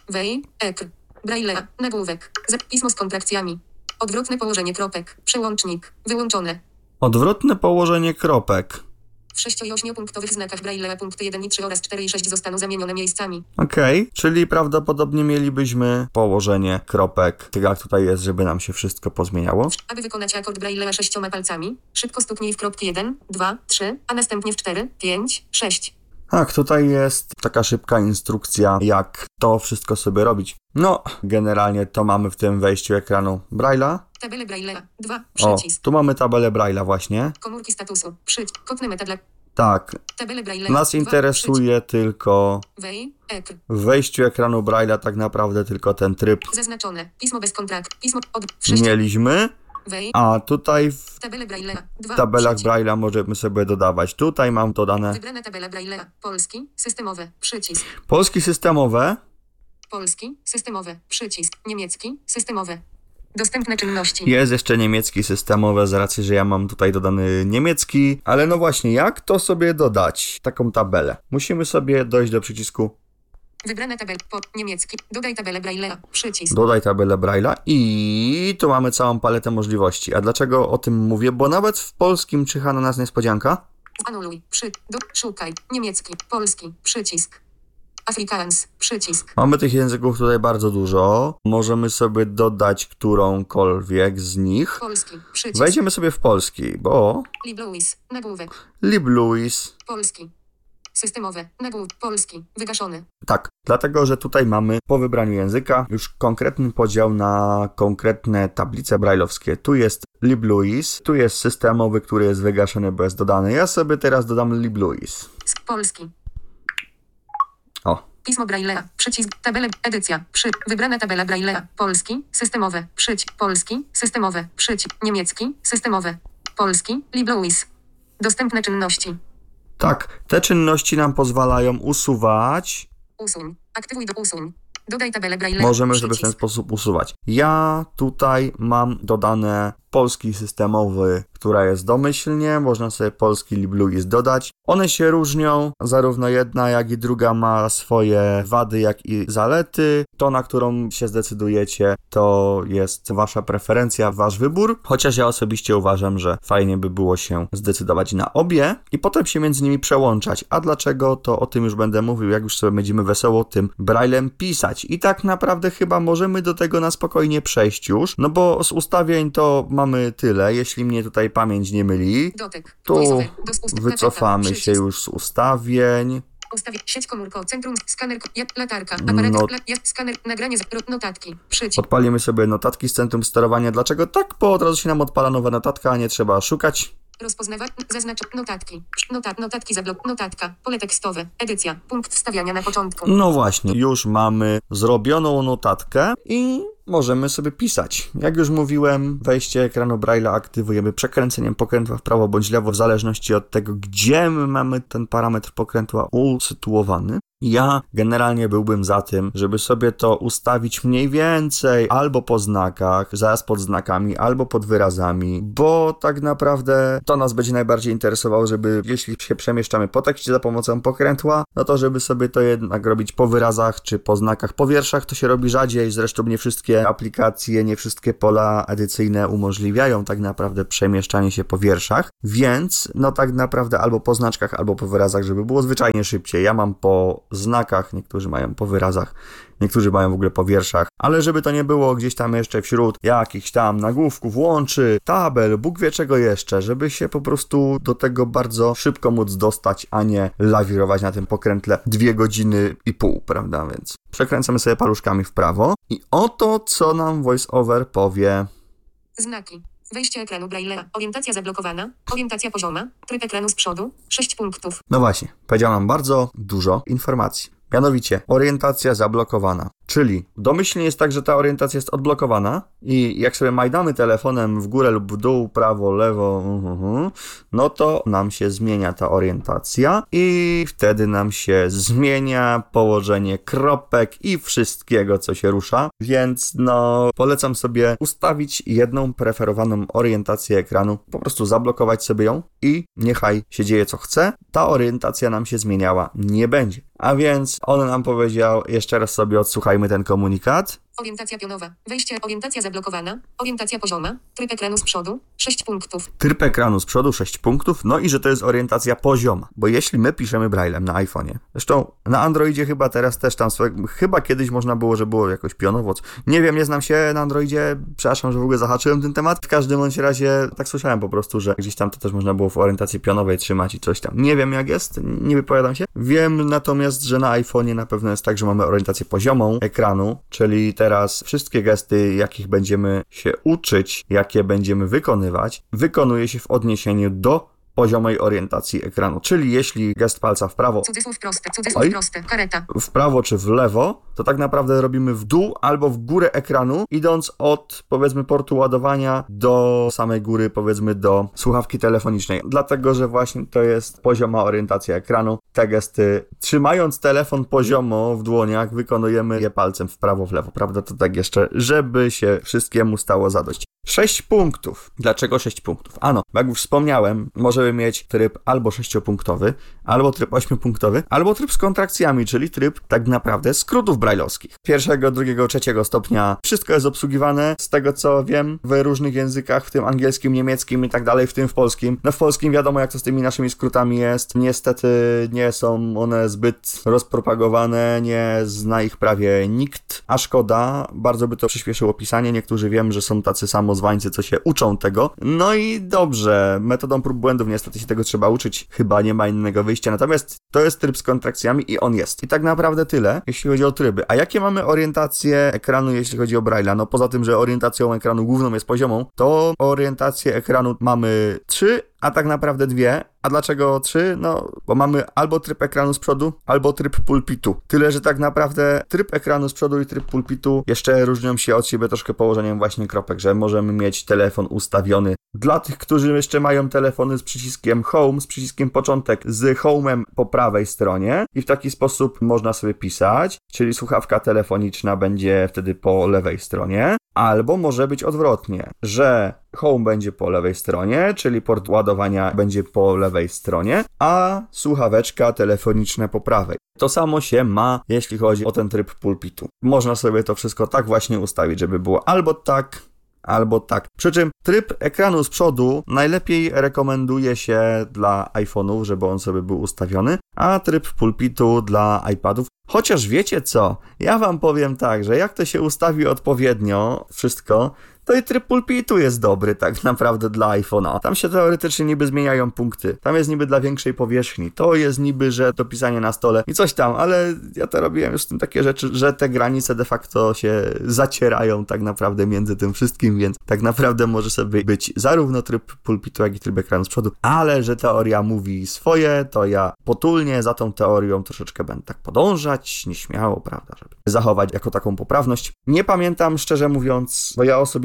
Ekr. Braille'a. Nagłówek. Pismo z kontrakcjami. Odwrotne położenie kropek. Przełącznik. Wyłączone. Odwrotne położenie kropek. W 6- i 8-punktowych znakach Braille'a punkty 1 i 3 oraz 4 i 6 zostaną zamienione miejscami. Okej, czyli prawdopodobnie mielibyśmy położenie kropek, tak jak tutaj jest, żeby nam się wszystko pozmieniało. Aby wykonać akord Braille'a 6 palcami, szybko stuknij w kropki 1, 2, 3, a następnie w 4, 5, 6. Tak, tutaj jest taka szybka instrukcja, jak to wszystko sobie robić. No, generalnie to mamy w tym wejściu ekranu Braille'a. Tabelę Braille'a. 2. O, Przycisk. tu mamy tabelę Braille'a właśnie. Komórki statusu. Kopny meta dla... Tak, Tabelę Braille'a. nas 2. interesuje tylko Ekr. w wejściu ekranu Braille'a tak naprawdę tylko ten tryb Zaznaczone. Pismo bez kontrakt. Pismo od... mieliśmy. A tutaj w Tabelę Braille'a. 2. tabelach Przycisk. Braille'a możemy sobie dodawać. Tutaj mam dodane Wybrana tabela Braille'a. Polski. Systemowe. Przycisk. polski systemowe. Polski. Systemowe. Przycisk. Niemiecki. Systemowe. Dostępne czynności. Jest jeszcze niemiecki systemowe z racji, że ja mam tutaj dodany niemiecki. Ale no właśnie, jak to sobie dodać? Taką tabelę. Musimy sobie dojść do przycisku Wybrana tabela. Niemiecki. Dodaj tabelę Braille'a. Przycisk. dodaj tabelę Braille'a i tu mamy całą paletę możliwości. A dlaczego o tym mówię? Bo nawet w polskim czyha na nas niespodzianka. Anuluj. Szukaj. Niemiecki. Polski. Przycisk. Afrikaans. Przycisk. Mamy tych języków tutaj bardzo dużo. Możemy sobie dodać którąkolwiek z nich. Polski. Przycisk. Wejdziemy sobie w polski, bo Liblouis. Nagłówek. Liblouis. Polski. Systemowe. Nagłówek. Polski. Wygaszony. Tak, dlatego, że tutaj mamy po wybraniu języka już konkretny podział na konkretne tablice brajlowskie. Tu jest Liblouis, tu jest systemowy, który jest wygaszony, bo jest dodany. Ja sobie teraz dodam Liblouis. Polski. O, Pismo Braille'a. Przycisk. Tabela. Edycja. Wybrana tabela Braille'a. Polski. Systemowe. Polski. Systemowe. Niemiecki. Systemowe. Polski. Liblouis. Dostępne czynności. tak, te czynności nam pozwalają usuwać. Usuń. Aktywuj do usuń. Dodaj tabelę Braille'a. Możemy sobie w ten Przycisk. sposób usuwać. Ja tutaj mam dodane polski systemowy, która jest domyślnie. Można sobie polski Liblouis dodać. One się różnią. Zarówno jedna, jak i druga ma swoje wady, jak i zalety. To, na którą się zdecydujecie, to jest wasza preferencja, wasz wybór. Chociaż ja osobiście uważam, że fajnie by było się zdecydować na obie i potem się między nimi przełączać. A dlaczego, to o tym już będę mówił, jak już sobie będziemy wesoło tym Braillem pisać. I tak naprawdę chyba możemy do tego na spokojnie przejść już, no bo z ustawień to mamy tyle, jeśli mnie tutaj pamięć nie myli. Dotyk. Tu Voiceover. wycofamy się Przycisk. już z ustawień. Sieć komórko. Centrum. Skaner. Latarka. Aparat. No. Skaner. Nagranie. Notatki. Przycisk. Odpalimy sobie notatki z centrum sterowania. Dlaczego tak? Bo od razu się nam odpala nowa notatka, a nie trzeba szukać. Zaznacz notatki. Notatki zablok. Notatka. Pole tekstowe. Edycja. Punkt wstawiania na początku. No właśnie, już mamy zrobioną notatkę i możemy sobie pisać. Jak już mówiłem, wejście ekranu Braille'a aktywujemy przekręceniem pokrętła w prawo bądź lewo, w zależności od tego, gdzie my mamy ten parametr pokrętła usytuowany. Ja generalnie byłbym za tym, żeby sobie to ustawić mniej więcej albo po znakach, zaraz pod znakami, albo pod wyrazami, bo tak naprawdę to nas będzie najbardziej interesowało, żeby jeśli się przemieszczamy po tekście za pomocą pokrętła, no to żeby sobie to jednak robić po wyrazach czy po znakach. Po wierszach to się robi rzadziej, zresztą nie wszystkie aplikacje, nie wszystkie pola edycyjne umożliwiają tak naprawdę przemieszczanie się po wierszach, więc no tak naprawdę albo po znaczkach, albo po wyrazach, żeby było zwyczajnie szybciej. Ja mam po znakach, niektórzy mają po wyrazach, niektórzy mają w ogóle po wierszach, ale żeby to nie było gdzieś tam jeszcze wśród jakichś tam nagłówków, łączy, tabel, Bóg wie czego jeszcze, żeby się po prostu do tego bardzo szybko móc dostać, a nie lawirować na tym pokrętle 2,5 godziny, prawda, więc przekręcamy sobie paluszkami w prawo i oto co nam VoiceOver powie. Znaki. Wejście ekranu Braille'a. Orientacja zablokowana. Orientacja pozioma. Tryb ekranu z przodu. 6 punktów. No właśnie, powiedział nam bardzo dużo informacji. Mianowicie, orientacja zablokowana. Czyli domyślnie jest tak, że ta orientacja jest odblokowana i jak sobie majdamy telefonem w górę lub w dół, prawo, lewo, no to nam się zmienia ta orientacja i wtedy nam się zmienia położenie kropek i wszystkiego, co się rusza. Więc no, polecam sobie ustawić jedną preferowaną orientację ekranu, po prostu zablokować sobie ją i niechaj się dzieje co chce. Ta orientacja nam się zmieniała nie będzie. A więc on nam powiedział, jeszcze raz sobie odsłuchajmy ten komunikat. Orientacja pionowa. Wejście. Orientacja zablokowana. Orientacja pozioma. Tryb ekranu z przodu. 6 punktów. Tryb ekranu z przodu 6 punktów, no i że to jest orientacja pozioma. Bo jeśli my piszemy Braillem na iPhone'ie, zresztą na Androidzie chyba teraz też tam chyba kiedyś można było, że było jakoś pionowo. Nie wiem, nie znam się na Androidzie, przepraszam, że w ogóle zahaczyłem ten temat. W każdym bądź razie tak słyszałem po prostu, że gdzieś tam to też można było w orientacji pionowej trzymać i coś tam. Nie wiem jak jest, nie wypowiadam się. Wiem natomiast, że na iPhone'ie na pewno jest tak, że mamy orientację poziomą ekranu, czyli teraz wszystkie gesty, jakich będziemy się uczyć, jakie będziemy wykonywać, wykonuje się w odniesieniu do poziomej orientacji ekranu. Czyli jeśli gest palca w prawo, Cudzysłów proste, kareta. w prawo czy w lewo, to tak naprawdę robimy w dół albo w górę ekranu, idąc od, powiedzmy, portu ładowania do samej góry, powiedzmy, do słuchawki telefonicznej. Dlatego, że właśnie to jest pozioma orientacja ekranu. Te gesty, trzymając telefon poziomo w dłoniach, wykonujemy je palcem w prawo, w lewo, prawda? To tak jeszcze, żeby się wszystkiemu stało zadość. 6 punktów. Dlaczego 6 punktów? Ano, jak już wspomniałem, możemy mieć tryb albo 6-punktowy, albo tryb 8-punktowy, albo tryb z kontrakcjami, czyli tryb tak naprawdę skrótów brajlowskich. 1., 2., 3. stopnia. Wszystko jest obsługiwane, z tego co wiem, w różnych językach, w tym angielskim, niemieckim i tak dalej, w tym w polskim. No w polskim wiadomo jak to z tymi naszymi skrótami jest. Niestety nie są one zbyt rozpropagowane, nie zna ich prawie nikt, a szkoda, bardzo by to przyspieszyło pisanie. Niektórzy wiem, że są tacy samozwańcy, co się uczą tego. No i dobrze, metodą prób błędów niestety się tego trzeba uczyć, chyba nie ma innego wyjścia, natomiast to jest tryb z kontrakcjami i on jest. I tak naprawdę tyle, jeśli chodzi o tryby. A jakie mamy orientacje ekranu, jeśli chodzi o Braille'a? No poza tym, że orientacją ekranu główną jest poziomą, to orientację ekranu mamy 3, a tak naprawdę 2. A dlaczego 3? No, bo mamy albo tryb ekranu z przodu, albo tryb pulpitu. Tyle, że tak naprawdę tryb ekranu z przodu i tryb pulpitu jeszcze różnią się od siebie troszkę położeniem właśnie kropek, że możemy mieć telefon ustawiony. Dla tych, którzy jeszcze mają telefony z przyciskiem Home, z przyciskiem początek, z Home'em po prawej stronie i w taki sposób można sobie pisać, czyli słuchawka telefoniczna będzie wtedy po lewej stronie, albo może być odwrotnie, że Home będzie po lewej stronie, czyli port ładowania będzie po lewej stronie, a słuchaweczka telefoniczna po prawej. To samo się ma, jeśli chodzi o ten tryb pulpitu. Można sobie to wszystko tak właśnie ustawić, żeby było albo tak, albo tak. Przy czym tryb ekranu z przodu najlepiej rekomenduje się dla iPhone'ów, żeby on sobie był ustawiony, a tryb pulpitu dla iPadów. Chociaż wiecie co, ja wam powiem tak, że jak to się ustawi odpowiednio wszystko, to i tryb pulpitu jest dobry tak naprawdę dla iPhone'a. Tam się teoretycznie niby zmieniają punkty. Tam jest niby dla większej powierzchni. To jest niby, że to pisanie na stole i coś tam, ale ja to robiłem już z tym takie rzeczy, że te granice de facto się zacierają tak naprawdę między tym wszystkim, więc tak naprawdę może sobie być zarówno tryb pulpitu, jak i tryb ekranu z przodu, ale że teoria mówi swoje, to ja potulnie za tą teorią troszeczkę będę tak podążać, nieśmiało, prawda, żeby zachować jako taką poprawność. Nie pamiętam, szczerze mówiąc, bo ja osobiście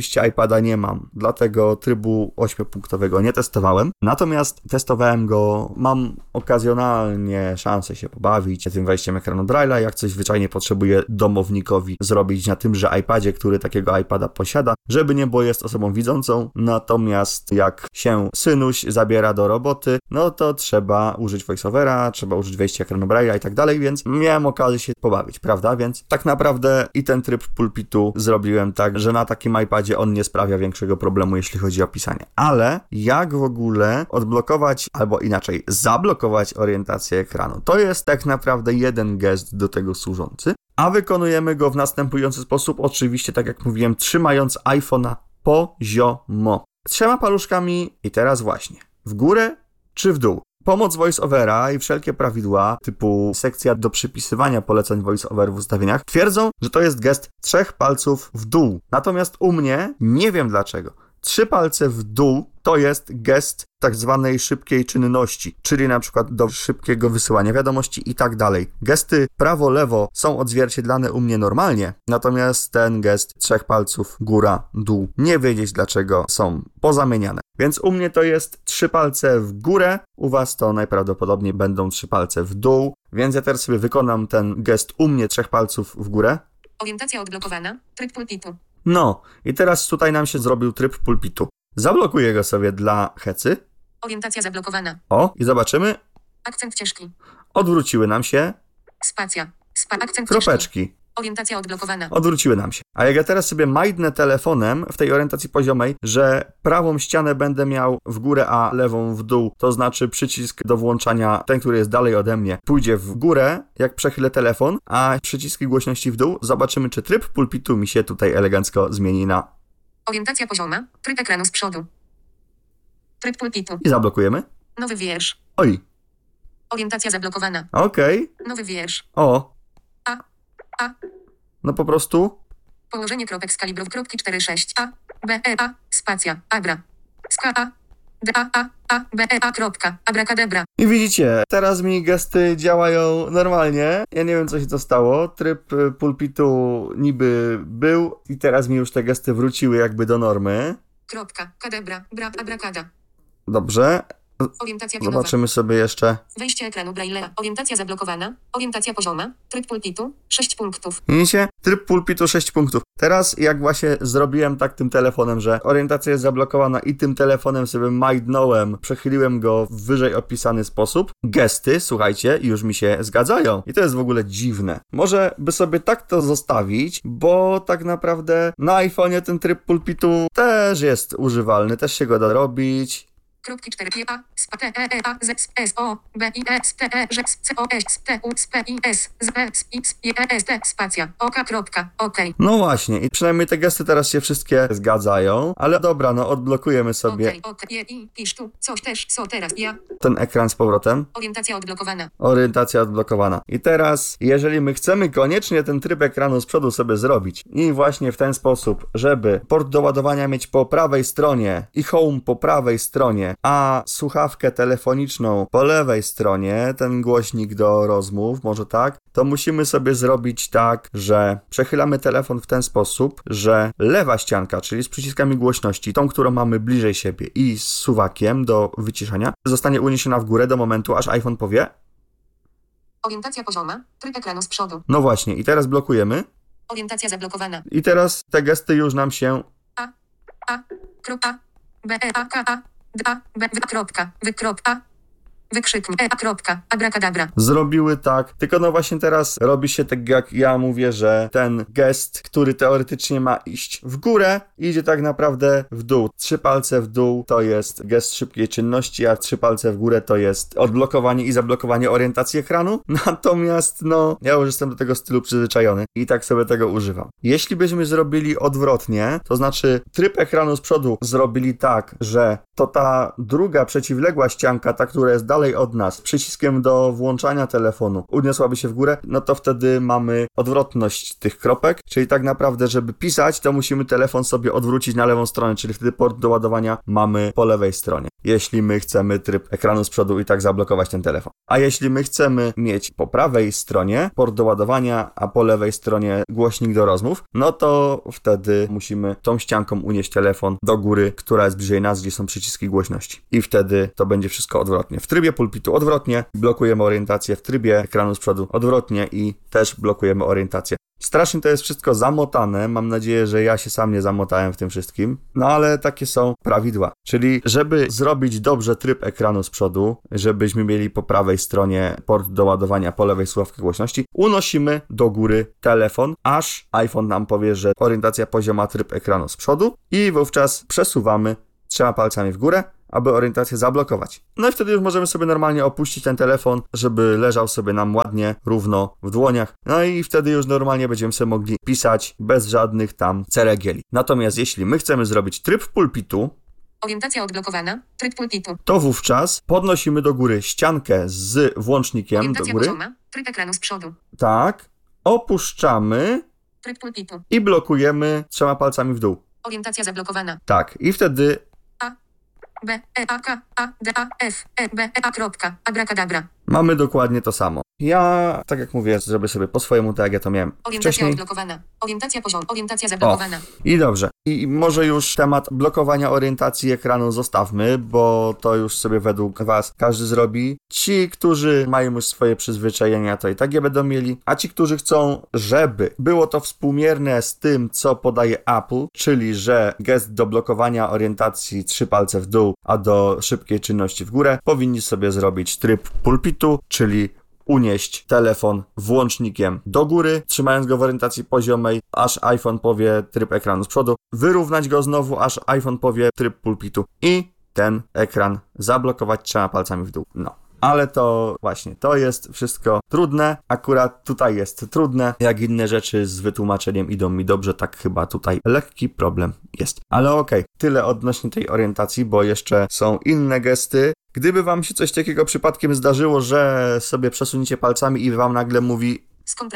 osobiście iPada nie mam, dlatego trybu 8-punktowego nie testowałem. Natomiast testowałem go, mam okazjonalnie szansę się pobawić tym wejściem ekranu Braille'a, jak coś zwyczajnie potrzebuję domownikowi zrobić na tymże iPadzie, który takiego iPada posiada, żeby nie było, jest osobą widzącą. Natomiast jak się synuś zabiera do roboty, no to trzeba użyć voiceovera, trzeba użyć wejścia ekranu Braille'a i tak dalej, więc miałem okazję się pobawić, prawda? Więc tak naprawdę i ten tryb pulpitu zrobiłem tak, że na takim iPadzie on nie sprawia większego problemu, jeśli chodzi o pisanie. Ale jak w ogóle odblokować, albo inaczej, zablokować orientację ekranu? To jest tak naprawdę jeden gest do tego służący, a wykonujemy go w następujący sposób, oczywiście tak jak mówiłem, trzymając iPhone'a poziomo. 3 paluszkami i teraz właśnie, w górę czy w dół? Pomoc VoiceOvera i wszelkie prawidła typu sekcja do przypisywania poleceń VoiceOver w ustawieniach twierdzą, że to jest gest 3 palców w dół. Natomiast u mnie nie wiem dlaczego. 3 palce w dół to jest gest tak zwanej szybkiej czynności, czyli na przykład do szybkiego wysyłania wiadomości i tak dalej. Gesty prawo-lewo są odzwierciedlane u mnie normalnie, natomiast ten gest 3 palców góra-dół. Nie wiedzieć dlaczego są pozamieniane. Więc u mnie to jest 3 palce w górę, u was to najprawdopodobniej będą 3 palce w dół, więc ja teraz sobie wykonam ten gest u mnie 3 palców w górę. Orientacja odblokowana. Tryb pulpitu. No, i teraz tutaj nam się zrobił tryb pulpitu. Zablokuję go sobie dla hecy. Orientacja zablokowana. O, i zobaczymy. Akcent ciężki. Odwróciły nam się Spacja. Akcent ciężki. kropeczki. Orientacja odblokowana. Odwróciły nam się. A jak ja teraz sobie majdnę telefonem w tej orientacji poziomej, że prawą ścianę będę miał w górę, a lewą w dół, to znaczy przycisk do włączania, ten, który jest dalej ode mnie, pójdzie w górę, jak przechylę telefon, a przyciski głośności w dół, zobaczymy, czy tryb pulpitu mi się tutaj elegancko zmieni na... Orientacja pozioma. Tryb ekranu z przodu. Tryb pulpitu. I zablokujemy. Nowy wiersz. Oj, Orientacja zablokowana. okej. Nowy wiersz. O, A. no po prostu... Położenie kropek z kalibrów kropki 4,6. A. B. E. A. Spacja. Abra. Ska. A. D. A. B. E. A. Kropka. Abrakadabra. I widzicie, teraz mi gesty działają normalnie. Ja nie wiem, co się to stało. Tryb pulpitu niby był i teraz mi już te gesty wróciły jakby do normy. Kropka. Kadebra. Bra. Abrakada. Dobrze. Orientacja pionowa. Zobaczymy sobie jeszcze. Wejście ekranu Braille'a. Orientacja zablokowana. Orientacja pozioma. Tryb pulpitu. 6 punktów. Widzicie? Tryb pulpitu 6 punktów. Teraz jak właśnie zrobiłem tak tym telefonem, że orientacja jest zablokowana i tym telefonem sobie majdnąłem, przechyliłem go w wyżej opisany sposób, gesty, słuchajcie, już mi się zgadzają. I to jest w ogóle dziwne. Może by sobie tak to zostawić, bo tak naprawdę na iPhone'ie ten tryb pulpitu też jest używalny, też się go da robić. Kropki 4 A. Sp. T. E. A. Z. S. O. B. I. E. S. T. E. Ż. C. O. S. T. U. Sp. I. S. Z. E. S. I. S. E. S. T. Spacja. Oka. Kropka. Okej. No właśnie, i przynajmniej te gesty teraz się wszystkie zgadzają, ale dobra, no odblokujemy sobie Okej. I. Pisz tu. Coś też. Co teraz? Ja. ten ekran z powrotem. Orientacja odblokowana. Orientacja odblokowana. I teraz, jeżeli my chcemy koniecznie ten tryb ekranu z przodu sobie zrobić i właśnie w ten sposób, żeby port do ładowania mieć po prawej stronie i home po prawej stronie, a słuchawkę telefoniczną po lewej stronie, ten głośnik do rozmów, może tak, to musimy sobie zrobić tak, że przechylamy telefon w ten sposób, że lewa ścianka, czyli z przyciskami głośności, tą, którą mamy bliżej siebie i z suwakiem do wyciszania, zostanie uniesiona w górę do momentu, aż iPhone powie. Orientacja pozioma. Tryb ekranu z przodu. No właśnie, i teraz blokujemy. Orientacja zablokowana. I teraz te gesty już nam się... A. Kropka. B. E. A. K. A. D. A. B. W. Kropka. Wy. Kropka. Wykrzyknik. E. A. Kropka. Abrakadabra. zrobiły tak, tylko no właśnie teraz robi się tak jak ja mówię, że ten gest, który teoretycznie ma iść w górę, idzie tak naprawdę w dół. 3 palce w dół to jest gest szybkiej czynności, a 3 palce w górę to jest odblokowanie i zablokowanie orientacji ekranu. Natomiast no, ja już jestem do tego stylu przyzwyczajony i tak sobie tego używam. Jeśli byśmy zrobili odwrotnie, to znaczy tryb ekranu z przodu zrobili tak, że to ta druga przeciwległa ścianka, ta, która jest dalej dalej od nas, przyciskiem do włączania telefonu uniosłaby się w górę, no to wtedy mamy odwrotność tych kropek, czyli tak naprawdę, żeby pisać, to musimy telefon sobie odwrócić na lewą stronę, czyli wtedy port do ładowania mamy po lewej stronie, jeśli my chcemy tryb ekranu z przodu i tak zablokować ten telefon. A jeśli my chcemy mieć po prawej stronie port do ładowania, a po lewej stronie głośnik do rozmów, no to wtedy musimy tą ścianką unieść telefon do góry, która jest bliżej nas, gdzie są przyciski głośności. I wtedy to będzie wszystko odwrotnie. W trybie pulpitu odwrotnie, blokujemy orientację, w trybie ekranu z przodu odwrotnie i też blokujemy orientację. Strasznie to jest wszystko zamotane, mam nadzieję, że ja się sam nie zamotałem w tym wszystkim, no ale takie są prawidła. Czyli żeby zrobić dobrze tryb ekranu z przodu, żebyśmy mieli po prawej stronie port do ładowania, po lewej słuchawkę głośności, unosimy do góry telefon, aż iPhone nam powie, że orientacja pozioma tryb ekranu z przodu i wówczas przesuwamy 3 palcami w górę, aby orientację zablokować. No i wtedy już możemy sobie normalnie opuścić ten telefon, żeby leżał sobie nam ładnie, równo w dłoniach. No i wtedy już normalnie będziemy sobie mogli pisać bez żadnych tam ceregieli. Natomiast jeśli my chcemy zrobić tryb pulpitu, Orientacja odblokowana. Tryb pulpitu. to wówczas podnosimy do góry ściankę z włącznikiem Orientacja do góry. pozioma. Tryb ekranu z przodu. Tak. Opuszczamy Tryb pulpitu. i blokujemy 3 palcami w dół. Orientacja zablokowana. Tak. I wtedy B, E, A, K, A, D, A, F, E, B, E, A, kropka. Abracadabra. mamy dokładnie to samo. Ja, tak jak mówię, zrobię sobie po swojemu, tak jak ja to miałem Orientacja wcześniej. odblokowana. Orientacja poziom. Orientacja zablokowana. I dobrze. I może już temat blokowania orientacji ekranu zostawmy, bo to już sobie według was każdy zrobi. Ci, którzy mają już swoje przyzwyczajenia, to i tak je będą mieli, a ci, którzy chcą, żeby było to współmierne z tym, co podaje Apple, czyli że gest do blokowania orientacji 3 palce w dół, a do szybkiej czynności w górę, powinni sobie zrobić tryb pulpitu, czyli unieść telefon włącznikiem do góry, trzymając go w orientacji poziomej, aż iPhone powie tryb ekranu z przodu, wyrównać go znowu, aż iPhone powie tryb pulpitu i ten ekran zablokować 3 palcami w dół. No. Ale to właśnie, to jest wszystko trudne. Akurat tutaj jest trudne. Jak inne rzeczy z wytłumaczeniem idą mi dobrze, tak chyba tutaj lekki problem jest. Ale okej, tyle odnośnie tej orientacji, bo jeszcze są inne gesty. Gdyby wam się coś takiego przypadkiem zdarzyło, że sobie przesuniecie palcami i wam nagle mówi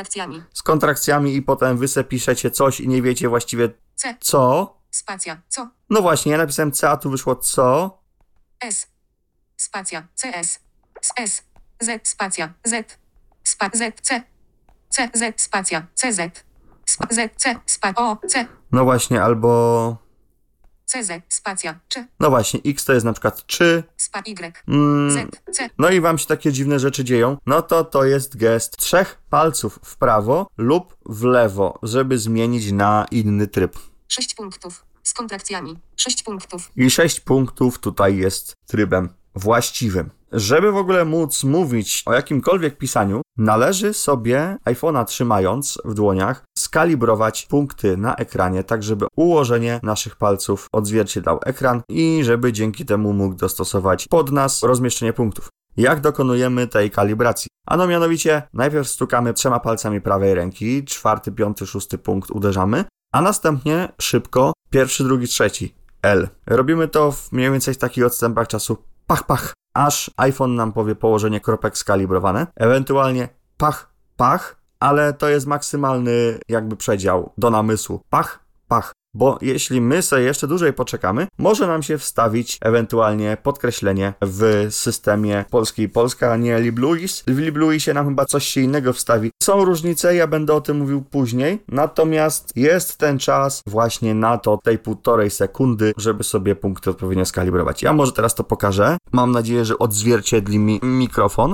Z kontrakcjami. i potem wy se piszecie coś i nie wiecie właściwie C. co. Spacja. Co? No właśnie, ja napisałem C, a tu wyszło co. S. Spacja. CS. S. Z. Spacja. Z. Z. C. C. Z. Spacja. CZ. Z. C. O. C. No właśnie, albo... CZ. Spacja. Czy. No właśnie, X to jest na przykład czy... Y. Z. C. No i wam się takie dziwne rzeczy dzieją, no to jest gest 3 palców w prawo lub w lewo, żeby zmienić na inny tryb. 6 punktów. Z kontrakcjami. 6 punktów. I 6 punktów tutaj jest trybem właściwym. Żeby w ogóle móc mówić o jakimkolwiek pisaniu, należy sobie iPhone'a trzymając w dłoniach skalibrować punkty na ekranie, tak żeby ułożenie naszych palców odzwierciedlał ekran i żeby dzięki temu mógł dostosować pod nas rozmieszczenie punktów. Jak dokonujemy tej kalibracji? Ano mianowicie najpierw stukamy 3 palcami prawej ręki, 4., 5., 6. punkt uderzamy, a następnie szybko 1., 2., 3. L. Robimy to w mniej więcej takich odstępach czasu pach, pach, aż iPhone nam powie położenie kropek skalibrowane, ewentualnie pach, pach, ale to jest maksymalny jakby przedział do namysłu. Pach, pach. Bo jeśli my sobie jeszcze dłużej poczekamy, może nam się wstawić ewentualnie podkreślenie w systemie Polski i Polska, a nie LibLouis. W LibLouisie nam chyba coś się innego wstawi. Są różnice, ja będę o tym mówił później, natomiast jest ten czas właśnie na to, tej 1,5 sekundy, żeby sobie punkty odpowiednio skalibrować. Ja może teraz to pokażę. Mam nadzieję, że odzwierciedli mi mikrofon.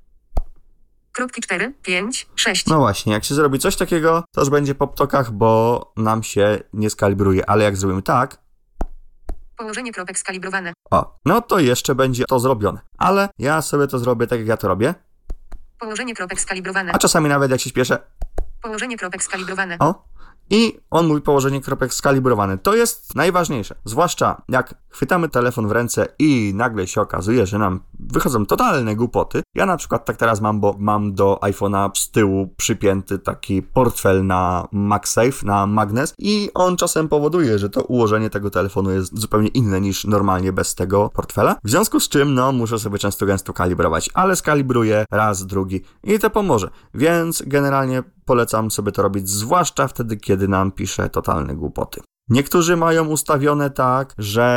Kropki 4, 5, 6. No właśnie, jak się zrobi coś takiego, to już będzie po ptokach, bo nam się nie skalibruje, ale jak zrobimy tak, Położenie kropek skalibrowane. o, no to jeszcze będzie to zrobione. Ale ja sobie to zrobię tak, jak ja to robię, Położenie kropek skalibrowane. a czasami nawet jak się śpieszę, Położenie kropek skalibrowane. o, I on mówi położenie kropek skalibrowane. To jest najważniejsze, zwłaszcza jak chwytamy telefon w ręce i nagle się okazuje, że nam wychodzą totalne głupoty. Ja na przykład tak teraz mam, bo mam do iPhone'a z tyłu przypięty taki portfel na MagSafe, na magnes i on czasem powoduje, że to ułożenie tego telefonu jest zupełnie inne niż normalnie bez tego portfela. W związku z czym, muszę sobie często gęsto kalibrować, ale skalibruję raz, drugi i to pomoże. Więc generalnie polecam sobie to robić, zwłaszcza wtedy, kiedy nam pisze totalne głupoty. Niektórzy mają ustawione tak,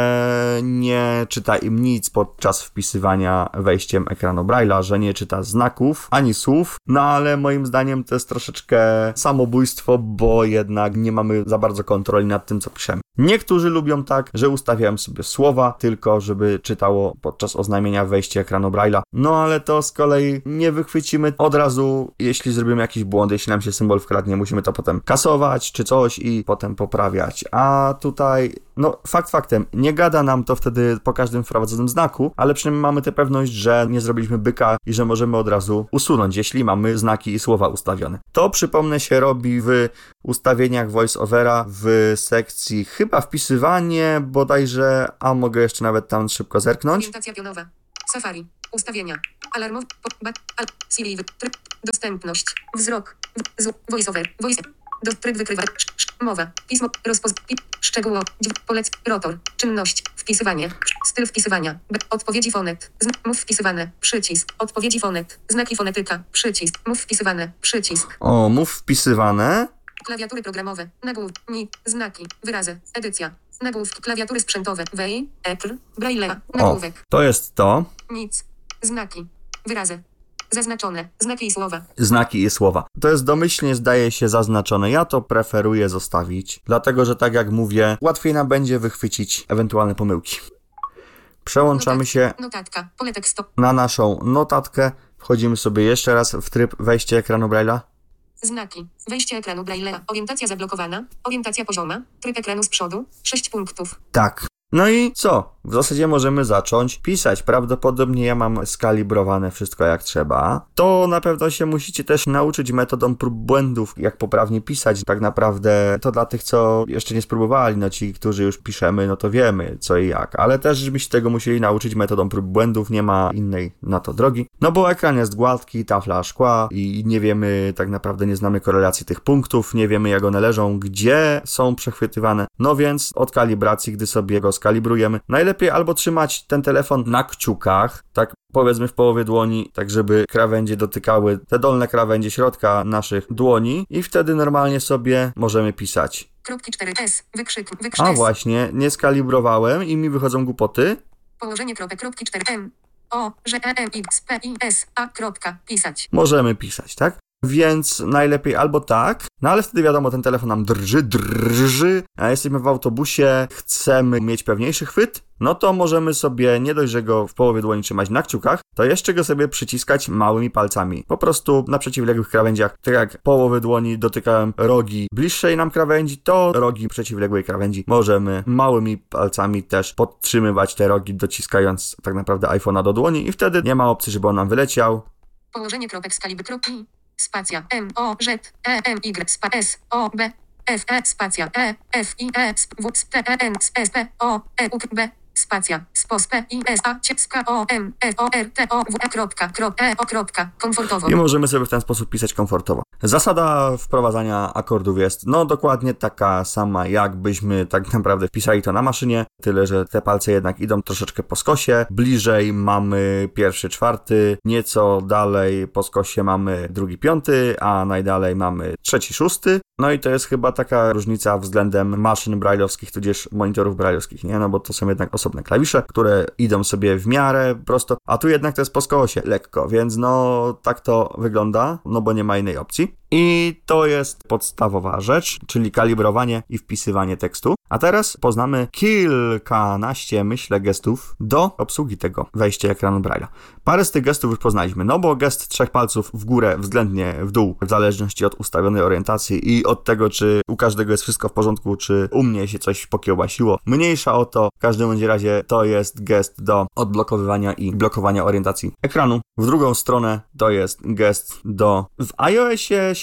że nie czyta im nic podczas wpisywania wejściem ekranu Braille'a, że nie czyta znaków ani słów, ale moim zdaniem to jest troszeczkę samobójstwo, bo jednak nie mamy za bardzo kontroli nad tym, co piszemy. Niektórzy lubią tak, że ustawiają sobie słowa tylko, żeby czytało podczas oznajmienia wejście ekranu Braille'a. Ale to z kolei nie wychwycimy od razu, jeśli zrobimy jakiś błąd, jeśli nam się symbol wkradnie, musimy to potem kasować czy coś i potem poprawiać. A tutaj, fakt faktem, nie gada nam to wtedy po każdym wprowadzonym znaku, ale przynajmniej mamy tę pewność, że nie zrobiliśmy byka i że możemy od razu usunąć, jeśli mamy znaki i słowa ustawione. To, przypomnę, się robi w ustawieniach VoiceOvera w sekcji chyba wpisywanie bodajże, a mogę jeszcze nawet tam szybko zerknąć. Orientacja pionowa. Safari. Ustawienia. Alarmowy. Siri. Dostępność. Wzrok. VoiceOver. Tryb wykrywa. Mowa. Pismo. Szczegóło. Polec. Rotor. Czynność. Wpisywanie. Styl wpisywania. Odpowiedzi fonet. Mów wpisywane. Przycisk. Odpowiedzi fonet. Znaki fonetyka. Przycisk. Mów wpisywane. Przycisk. Mów wpisywane. Klawiatury programowe. Nagłówki. Znaki. Wyrazy. Edycja. Nagłówki. Klawiatury sprzętowe. Wej. Apple. Braille'a. Nagłówek. To jest to. Nic. Znaki. Wyrazy. Zaznaczone. Znaki i słowa. Znaki i słowa. To jest domyślnie, zdaje się, zaznaczone. Ja to preferuję zostawić, dlatego że tak jak mówię, łatwiej nam będzie wychwycić ewentualne pomyłki. Przełączamy się Notatka. Pole tekstu. na naszą notatkę. Wchodzimy sobie jeszcze raz w tryb wejście ekranu Braille'a. Znaki. Wejście ekranu Braille'a. Orientacja zablokowana. Orientacja pozioma. Tryb ekranu z przodu. 6 punktów. Tak. I co? W zasadzie możemy zacząć pisać. Prawdopodobnie ja mam skalibrowane wszystko jak trzeba. To na pewno się musicie też nauczyć metodą prób błędów, jak poprawnie pisać. Tak naprawdę to dla tych, co jeszcze nie spróbowali, ci, którzy już piszemy, to wiemy co i jak. Ale też byście tego musieli nauczyć metodą prób błędów, nie ma innej na to drogi. Bo ekran jest gładki, tafla szkła i nie wiemy, tak naprawdę nie znamy korelacji tych punktów, nie wiemy jak one leżą, gdzie są przechwytywane. Więc od kalibracji, gdy sobie go skalibrujemy, najlepiej albo trzymać ten telefon na kciukach, tak powiedzmy w połowie dłoni, tak żeby krawędzie dotykały te dolne krawędzie środka naszych dłoni i wtedy normalnie sobie możemy pisać. Kropki 4S. Wykrzyk. A właśnie, nie skalibrowałem i mi wychodzą głupoty. Położenie kropek. Kropki 4M. O, że EMX, PIS, A. Pisać. Możemy pisać, tak? Więc najlepiej albo tak, ale wtedy wiadomo, ten telefon nam drży, a jesteśmy w autobusie, chcemy mieć pewniejszy chwyt, to możemy sobie nie dość, że go w połowie dłoni trzymać na kciukach, to jeszcze go sobie przyciskać małymi palcami. Po prostu na przeciwległych krawędziach, tak jak połowy dłoni dotykają rogi bliższej nam krawędzi, to rogi przeciwległej krawędzi możemy małymi palcami też podtrzymywać te rogi, dociskając tak naprawdę iPhone'a do dłoni i wtedy nie ma opcji, żeby on nam wyleciał. Położenie kropek skalibry. Kropki. Spacja. M. O. Z. E. M. Y. Spa. S. O. B. F. E. Spacja. E. F. I. E. W. T. E. N. S. P. O. E. U. B. Spacja. Spos. P. I. S. A. C. K. O. M. F. O. R. T. O. W. E. Kropka. E. O. Kropka. Komfortowo. I możemy sobie w ten sposób pisać komfortowo. Zasada wprowadzania akordów jest dokładnie taka sama, jakbyśmy tak naprawdę wpisali to na maszynie, tyle że te palce jednak idą troszeczkę po skosie. Bliżej mamy pierwszy, czwarty, nieco dalej po skosie mamy drugi, piąty, a najdalej mamy trzeci, szósty. I to jest chyba taka różnica względem maszyn brailleowskich, tudzież monitorów brailleowskich, nie? Bo to są jednak osobne klawisze, które idą sobie w miarę prosto, a tu jednak to jest po skosie lekko, więc tak to wygląda, bo nie ma innej opcji. I to jest podstawowa rzecz, czyli kalibrowanie i wpisywanie tekstu. A teraz poznamy kilkanaście, myślę, gestów do obsługi tego wejścia ekranu Braille'a. Parę z tych gestów już poznaliśmy, bo gest 3 palców w górę, względnie w dół, w zależności od ustawionej orientacji i od tego, czy u każdego jest wszystko w porządku, czy u mnie się coś pokiełbasiło. Mniejsza o to, w każdym bądź razie to jest gest do odblokowywania i blokowania orientacji ekranu. W drugą stronę to jest gest do... W iOSie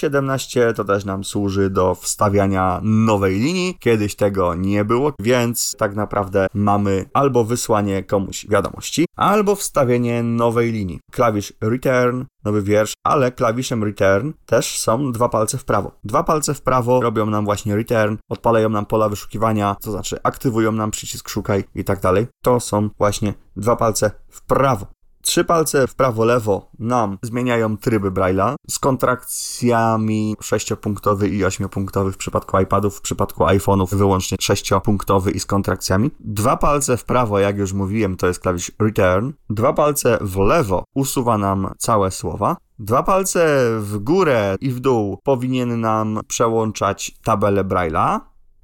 F17 to też nam służy do wstawiania nowej linii. Kiedyś tego nie było, więc tak naprawdę mamy albo wysłanie komuś wiadomości, albo wstawienie nowej linii. Klawisz return, nowy wiersz, ale klawiszem return też są 2 palce w prawo. 2 palce w prawo robią nam właśnie return, odpalają nam pola wyszukiwania, to znaczy aktywują nam przycisk szukaj i tak dalej. To są właśnie 2 palce w prawo. 3 palce w prawo, lewo nam zmieniają tryby Braille'a z kontrakcjami 6-punktowy i 8-punktowy w przypadku iPadów, w przypadku iPhone'ów wyłącznie 6-punktowy i z kontrakcjami. 2 palce w prawo, jak już mówiłem, to jest klawisz return. 2 palce w lewo usuwa nam całe słowa. 2 palce w górę i w dół powinien nam przełączać tabelę Braille'a.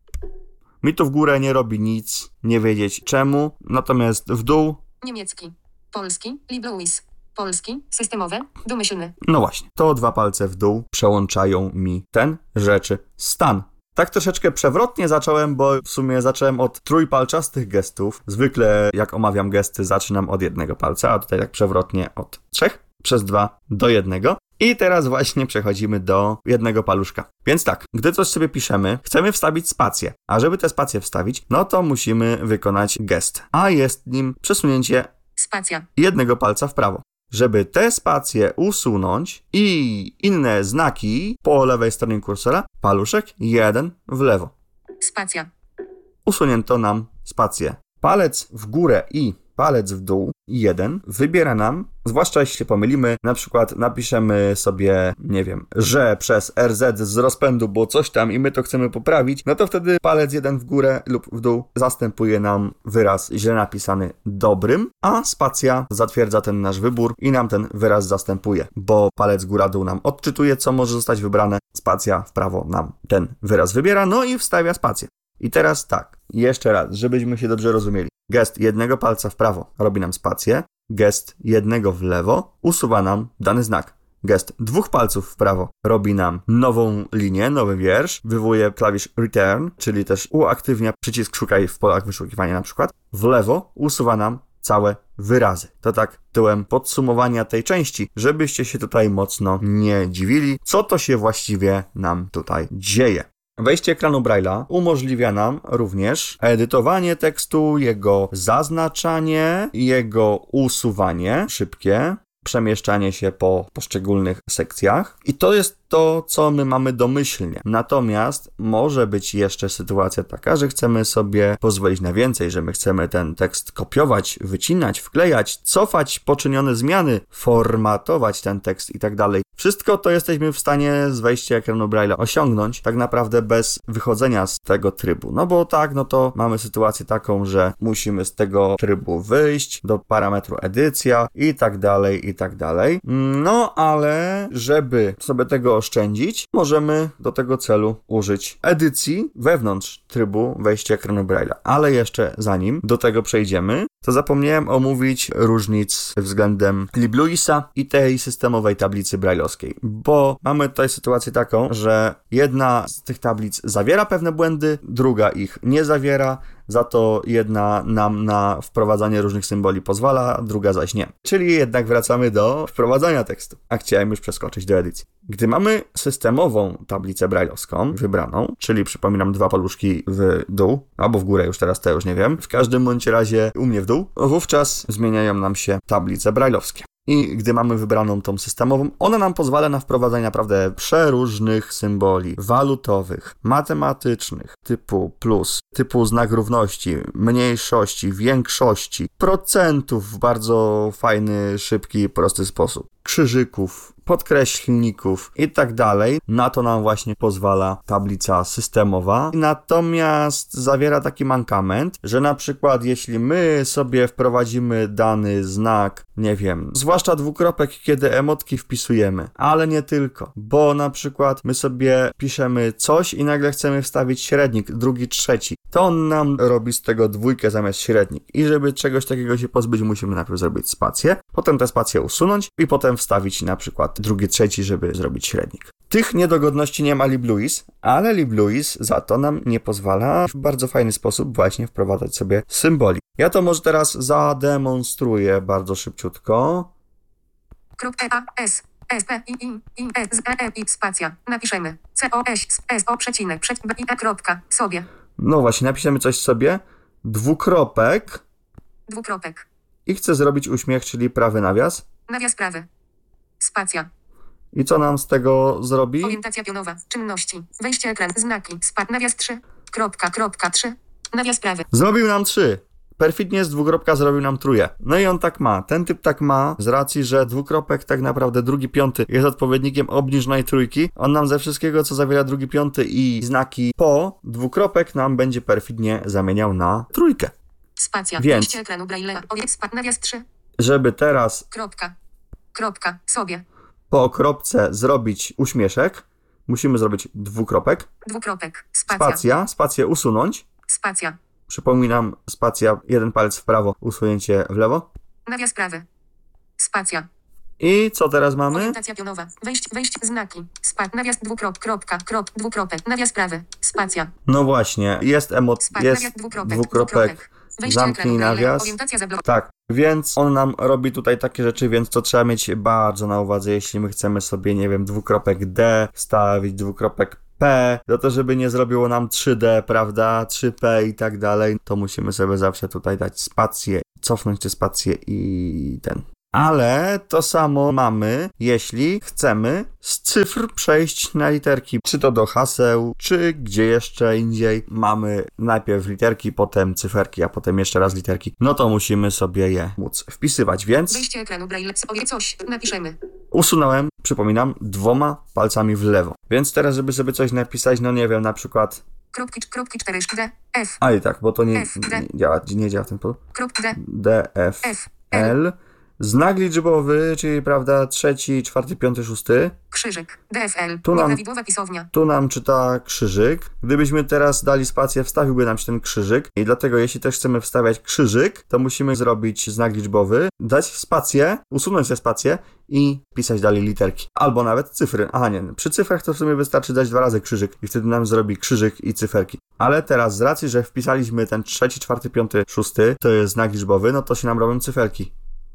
Mi to w górę nie robi nic, nie wiedzieć czemu, natomiast w dół Niemiecki. Polski. LibLouis. Polski. Systemowe. Domyślny. no właśnie, to 2 palce w dół przełączają mi ten rzeczy stan. Tak troszeczkę przewrotnie zacząłem, bo w sumie zacząłem od trójpalczastych gestów. Zwykle jak omawiam gesty, zaczynam od 1 palca, a tutaj tak przewrotnie od 3 przez 2 do 1. I teraz właśnie przechodzimy do 1 paluszka. Więc tak, gdy coś sobie piszemy, chcemy wstawić spację. A żeby tę spację wstawić, no to musimy wykonać gest. A jest nim przesunięcie Spacja. 1 palca w prawo. Żeby tę spację usunąć i inne znaki po lewej stronie kursora, paluszek 1 w lewo. Spacja. Usunięto nam spację. Palec w górę i palec w dół 1 wybiera nam, zwłaszcza jeśli się pomylimy, na przykład napiszemy sobie, nie wiem, że przez RZ z rozpędu, bo coś tam i my to chcemy poprawić, no to wtedy palec 1 w górę lub w dół zastępuje nam wyraz źle napisany dobrym, a spacja zatwierdza ten nasz wybór i nam ten wyraz zastępuje, bo palec góra-dół nam odczytuje, co może zostać wybrane, spacja w prawo nam ten wyraz wybiera, no i wstawia spację. I teraz tak, jeszcze raz, żebyśmy się dobrze rozumieli. Gest 1 palca w prawo robi nam spację, gest 1 w lewo usuwa nam dany znak. Gest 2 palców w prawo robi nam nową linię, nowy wiersz, wywołuje klawisz return, czyli też uaktywnia przycisk szukaj w polach wyszukiwania na przykład. W lewo usuwa nam całe wyrazy. To tak tyłem podsumowania tej części, żebyście się tutaj mocno nie dziwili, co to się właściwie nam tutaj dzieje. Wejście ekranu Braille'a umożliwia nam również edytowanie tekstu, jego zaznaczanie, jego usuwanie szybkie, przemieszczanie się po poszczególnych sekcjach. I to jest to, co my mamy domyślnie. Natomiast może być jeszcze sytuacja taka, że chcemy sobie pozwolić na więcej, że my chcemy ten tekst kopiować, wycinać, wklejać, cofać poczynione zmiany, formatować ten tekst i tak dalej. Wszystko to jesteśmy w stanie z wejścia ekranu Braille'a osiągnąć tak naprawdę bez wychodzenia z tego trybu. No bo tak, no to mamy sytuację taką, że musimy z tego trybu wyjść do parametru edycja i tak dalej, i tak dalej. No ale żeby sobie tego oszczędzić, możemy do tego celu użyć edycji wewnątrz trybu wejścia ekranu Braille'a. Ale jeszcze zanim do tego przejdziemy, to zapomniałem omówić różnic względem LibLouisa i tej systemowej tablicy braille'owskiej, bo mamy tutaj sytuację taką, że jedna z tych tablic zawiera pewne błędy, druga ich nie zawiera, za to jedna nam na wprowadzanie różnych symboli pozwala, druga zaś nie. Czyli jednak wracamy do wprowadzania tekstu, a chciałem już przeskoczyć do edycji. Gdy mamy systemową tablicę braille'owską wybraną, czyli przypominam 2 paluszki w dół, albo w górę już teraz, to już nie wiem, w każdym bądź razie u mnie w dół, wówczas zmieniają nam się tablice braille'owskie. I gdy mamy wybraną tą systemową, ona nam pozwala na wprowadzenie naprawdę przeróżnych symboli walutowych, matematycznych, typu plus, typu znak równości, mniejszości, większości, procentów w bardzo fajny, szybki, prosty sposób, krzyżyków, podkreślników i tak dalej. Na to nam właśnie pozwala tablica systemowa. Natomiast zawiera taki mankament, że na przykład jeśli my sobie wprowadzimy dany znak, nie wiem, zwłaszcza dwukropek, kiedy emotki wpisujemy, ale nie tylko, bo na przykład my sobie piszemy coś i nagle chcemy wstawić średnik, drugi, trzeci, to on nam robi z tego 2 zamiast średnik. I żeby czegoś takiego się pozbyć, musimy najpierw zrobić spację, potem tę spację usunąć i potem wstawić na przykład drugi, trzeci, żeby zrobić średnik. Tych niedogodności nie ma LibLouis, ale LibLouis za to nam nie pozwala w bardzo fajny sposób właśnie wprowadzać sobie symboli. Ja to może teraz zademonstruję bardzo szybciutko. EAS. spacja. Napiszemy. C-O-S-S-O przecinek. Kropka. Sobie. No właśnie, napiszemy coś sobie, dwukropek Dwukropek. i chcę zrobić uśmiech, czyli prawy nawias. Nawias prawy. Spacja. I co nam z tego zrobi? Orientacja pionowa. Czynności. Wejście ekran. Znaki. Nawias 3. Kropka 3. Nawias prawy. Zrobił nam 3. Perfidnie z dwukropka zrobił nam trójkę. No i on tak ma. Ten typ tak ma z racji, że dwukropek tak naprawdę drugi piąty jest odpowiednikiem obniżnej trójki. On nam ze wszystkiego, co zawiera drugi piąty i znaki po, dwukropek nam będzie perfidnie zamieniał na trójkę. Spacja. Więc- Wejście ekranu Braille'a. Nawias 3. Żeby teraz Kropka. Sobie. po kropce zrobić uśmieszek, musimy zrobić dwukropek. Dwukropek. Spacja. Spację usunąć. Spacja. Przypominam, spacja, jeden palec w prawo, usunięcie w lewo. Nawias prawy. Spacja. I co teraz mamy? Orientacja pionowa. Wejść znaki. Nawias dwukropek. Nawias prawy. Spacja. No właśnie, jest jest Nawias dwukropek. Wejście Zamknij ekranu Braille'a. nawias. Orientacja zablokowana. Tak, więc on nam robi tutaj takie rzeczy, więc to trzeba mieć bardzo na uwadze, jeśli my chcemy sobie, nie wiem, dwukropek D wstawić, dwukropek P, no to żeby nie zrobiło nam 3D, prawda, 3P i tak dalej, to musimy sobie zawsze tutaj dać spację, cofnąć te spacje i ten. Ale to samo mamy, jeśli chcemy z cyfr przejść na literki, czy to do haseł, czy gdzie jeszcze indziej mamy najpierw literki, potem cyferki, a potem jeszcze raz literki, no to musimy sobie je móc wpisywać, więc Wejście ekranu Braille'a. Coś. Napiszemy. usunąłem, przypominam, 2 palcami w lewo. Więc teraz, żeby sobie coś napisać, no nie wiem, na przykład, Kropki 4. D. F. a i tak, bo to nie F, D. działa w ten sposób. D. D, F, F. L. Znak liczbowy, czyli prawda, 3, 4, 5, 6. Krzyżyk. DFL. Tu nam- Nieprawidłowa pisownia. Tu nam czyta krzyżyk. Gdybyśmy teraz dali spację, wstawiłby nam się ten krzyżyk. I dlatego, jeśli też chcemy wstawiać krzyżyk, to musimy zrobić znak liczbowy, dać spację, usunąć tę spację i pisać dalej literki. Albo nawet cyfry. Aha, nie. Przy cyfrach to w sumie wystarczy dać 2 razy krzyżyk i wtedy nam zrobi krzyżyk i cyferki. Ale teraz, z racji, że wpisaliśmy ten 3, 4, 5, 6, to jest znak liczbowy, no to się nam robią cyferki.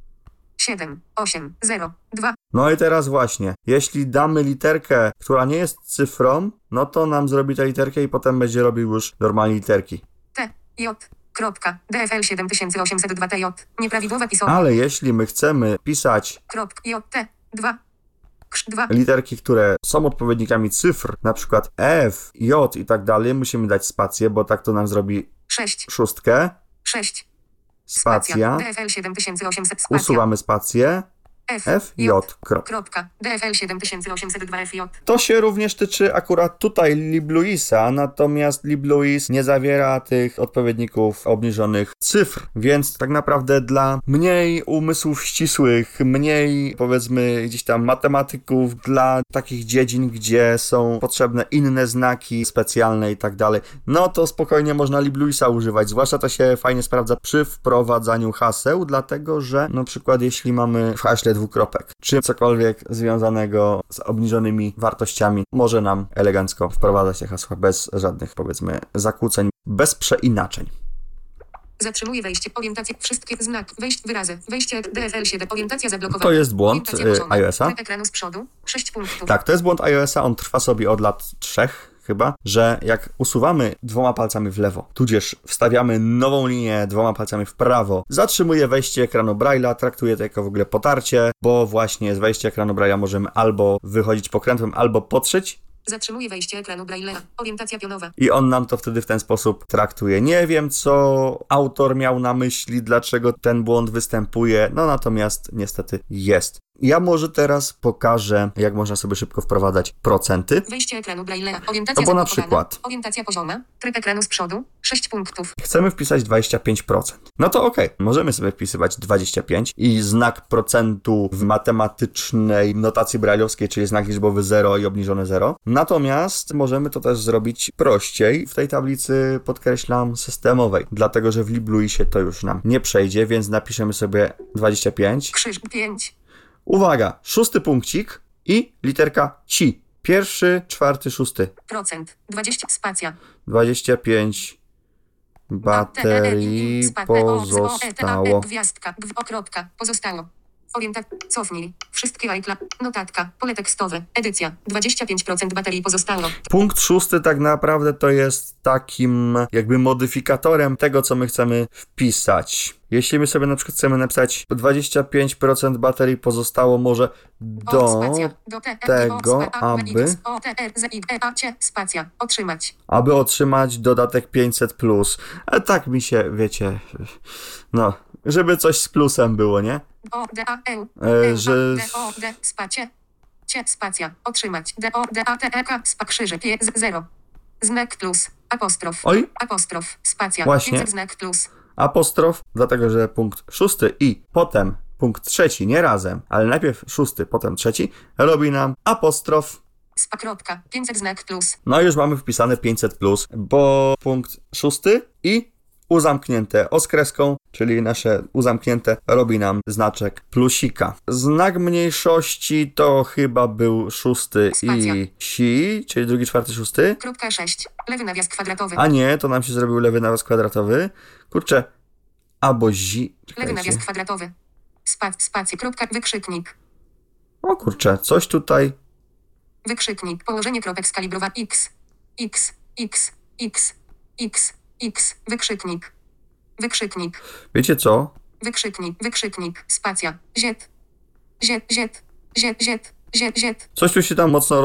7, 8, 0, 2, No i teraz właśnie, jeśli damy literkę, która nie jest cyfrą, no to nam zrobi tę literkę i potem będzie robił już normalnie literki. T, J, kropka, DFL 7802 TJ, nieprawidłowa pisownia, Ale jeśli my chcemy pisać kropka, J, T, 2, Krz, 2, literki, które są odpowiednikami cyfr, na przykład F, J i tak dalej, musimy dać spację, bo tak to nam zrobi 6, szóstkę, 6, spacja, DFL 7800, spacja, usuwamy spację, F, J, kropka, DFL 7802 FJ, To się również tyczy akurat tutaj LibLouisa, natomiast LibLouis nie zawiera tych odpowiedników obniżonych cyfr, więc tak naprawdę dla mniej umysłów ścisłych, mniej powiedzmy gdzieś tam matematyków, dla takich dziedzin, gdzie są potrzebne inne znaki specjalne i tak dalej, no to spokojnie można LibLouisa używać, zwłaszcza to się fajnie sprawdza przy wprowadzaniu haseł, dlatego że na przykład jeśli mamy w haśle dwukropek, czy cokolwiek związanego z obniżonymi wartościami, może nam elegancko wprowadzać te hasła bez żadnych, powiedzmy, zakłóceń, bez przeinaczeń. zatrzymuje wejście, orientacja, wszystkie znak, wyrazy, wejście DFL 7, orientacja zablokowana, To jest błąd orientacja pozioma, iOS-a. tryb ekranu z przodu, 6 punktów, Tak, to jest błąd iOS-a, on trwa sobie od lat 3 chyba, że jak usuwamy 2 palcami w lewo, tudzież wstawiamy nową linię 2 palcami w prawo, zatrzymuje wejście ekranu Braille'a, traktuje to jako w ogóle potarcie, bo właśnie z wejścia ekranu Braille'a możemy albo wychodzić pokrętłem, albo potrzeć, zatrzymuje wejście ekranu Braille'a, orientacja pionowa, i on nam to wtedy w ten sposób traktuje. Nie wiem, co autor miał na myśli, dlaczego ten błąd występuje, no natomiast niestety jest. Ja może teraz pokażę, jak można sobie szybko wprowadzać procenty. wejście ekranu Braille'a, orientacja No bo na zablokowana, przykład orientacja pozioma, tryb ekranu z przodu, 6 punktów, chcemy wpisać 25%. No to okej, możemy sobie wpisywać 25 i znak procentu w matematycznej notacji brajlowskiej, czyli znak liczbowy 0 i obniżone 0. Natomiast możemy to też zrobić prościej w tej tablicy, podkreślam, systemowej, dlatego że w LibLouisie to już nam nie przejdzie, więc napiszemy sobie 25. krzyż 5, Uwaga, 6 punkcik i literka ci. 1., 4., 6. procent, 20, spacja, 25 baterii pozostało. Gwiazdka, okropka, pozostało. Cofnij. Wszystkie iCloud. Notatka. Pole tekstowe. Edycja. 25% baterii pozostało. Punkt 6 tak naprawdę to jest takim jakby modyfikatorem tego, co my chcemy wpisać. Jeśli my sobie na przykład chcemy napisać 25% baterii pozostało może do tego, aby otrzymać dodatek 500+. Ale tak mi się, wiecie, no, żeby coś z plusem było, nie? Że... Spacja. Otrzymać. Krzyżyk. 0. Znak plus. Apostrof. Oj. Apostrof. Spacja. Właśnie. Znak plus. Apostrof, dlatego że punkt 6 i potem punkt 3, nie razem, ale najpierw 6, potem 3, robi nam apostrof. Kropka. 500 znak plus. No i już mamy wpisane 500+, bo punkt 6 i uzamknięte oskreską, czyli nasze uzamknięte robi nam znaczek plusika. Znak mniejszości to chyba był 6 i si, czyli drugi, czwarty, 6. Kropka 6. Lewy nawias kwadratowy. A nie, to nam się zrobił lewy nawias kwadratowy. Kurczę, albo zi. Lewy nawias kwadratowy. Spacji. Kropka. Wykrzyknik. O kurczę, coś tutaj. Wykrzyknik. Położenie kropek skalibrowane. X. Wykrzyknik. Wiecie co? Wykrzyknik. Spacja. Z. Coś tu się tam mocno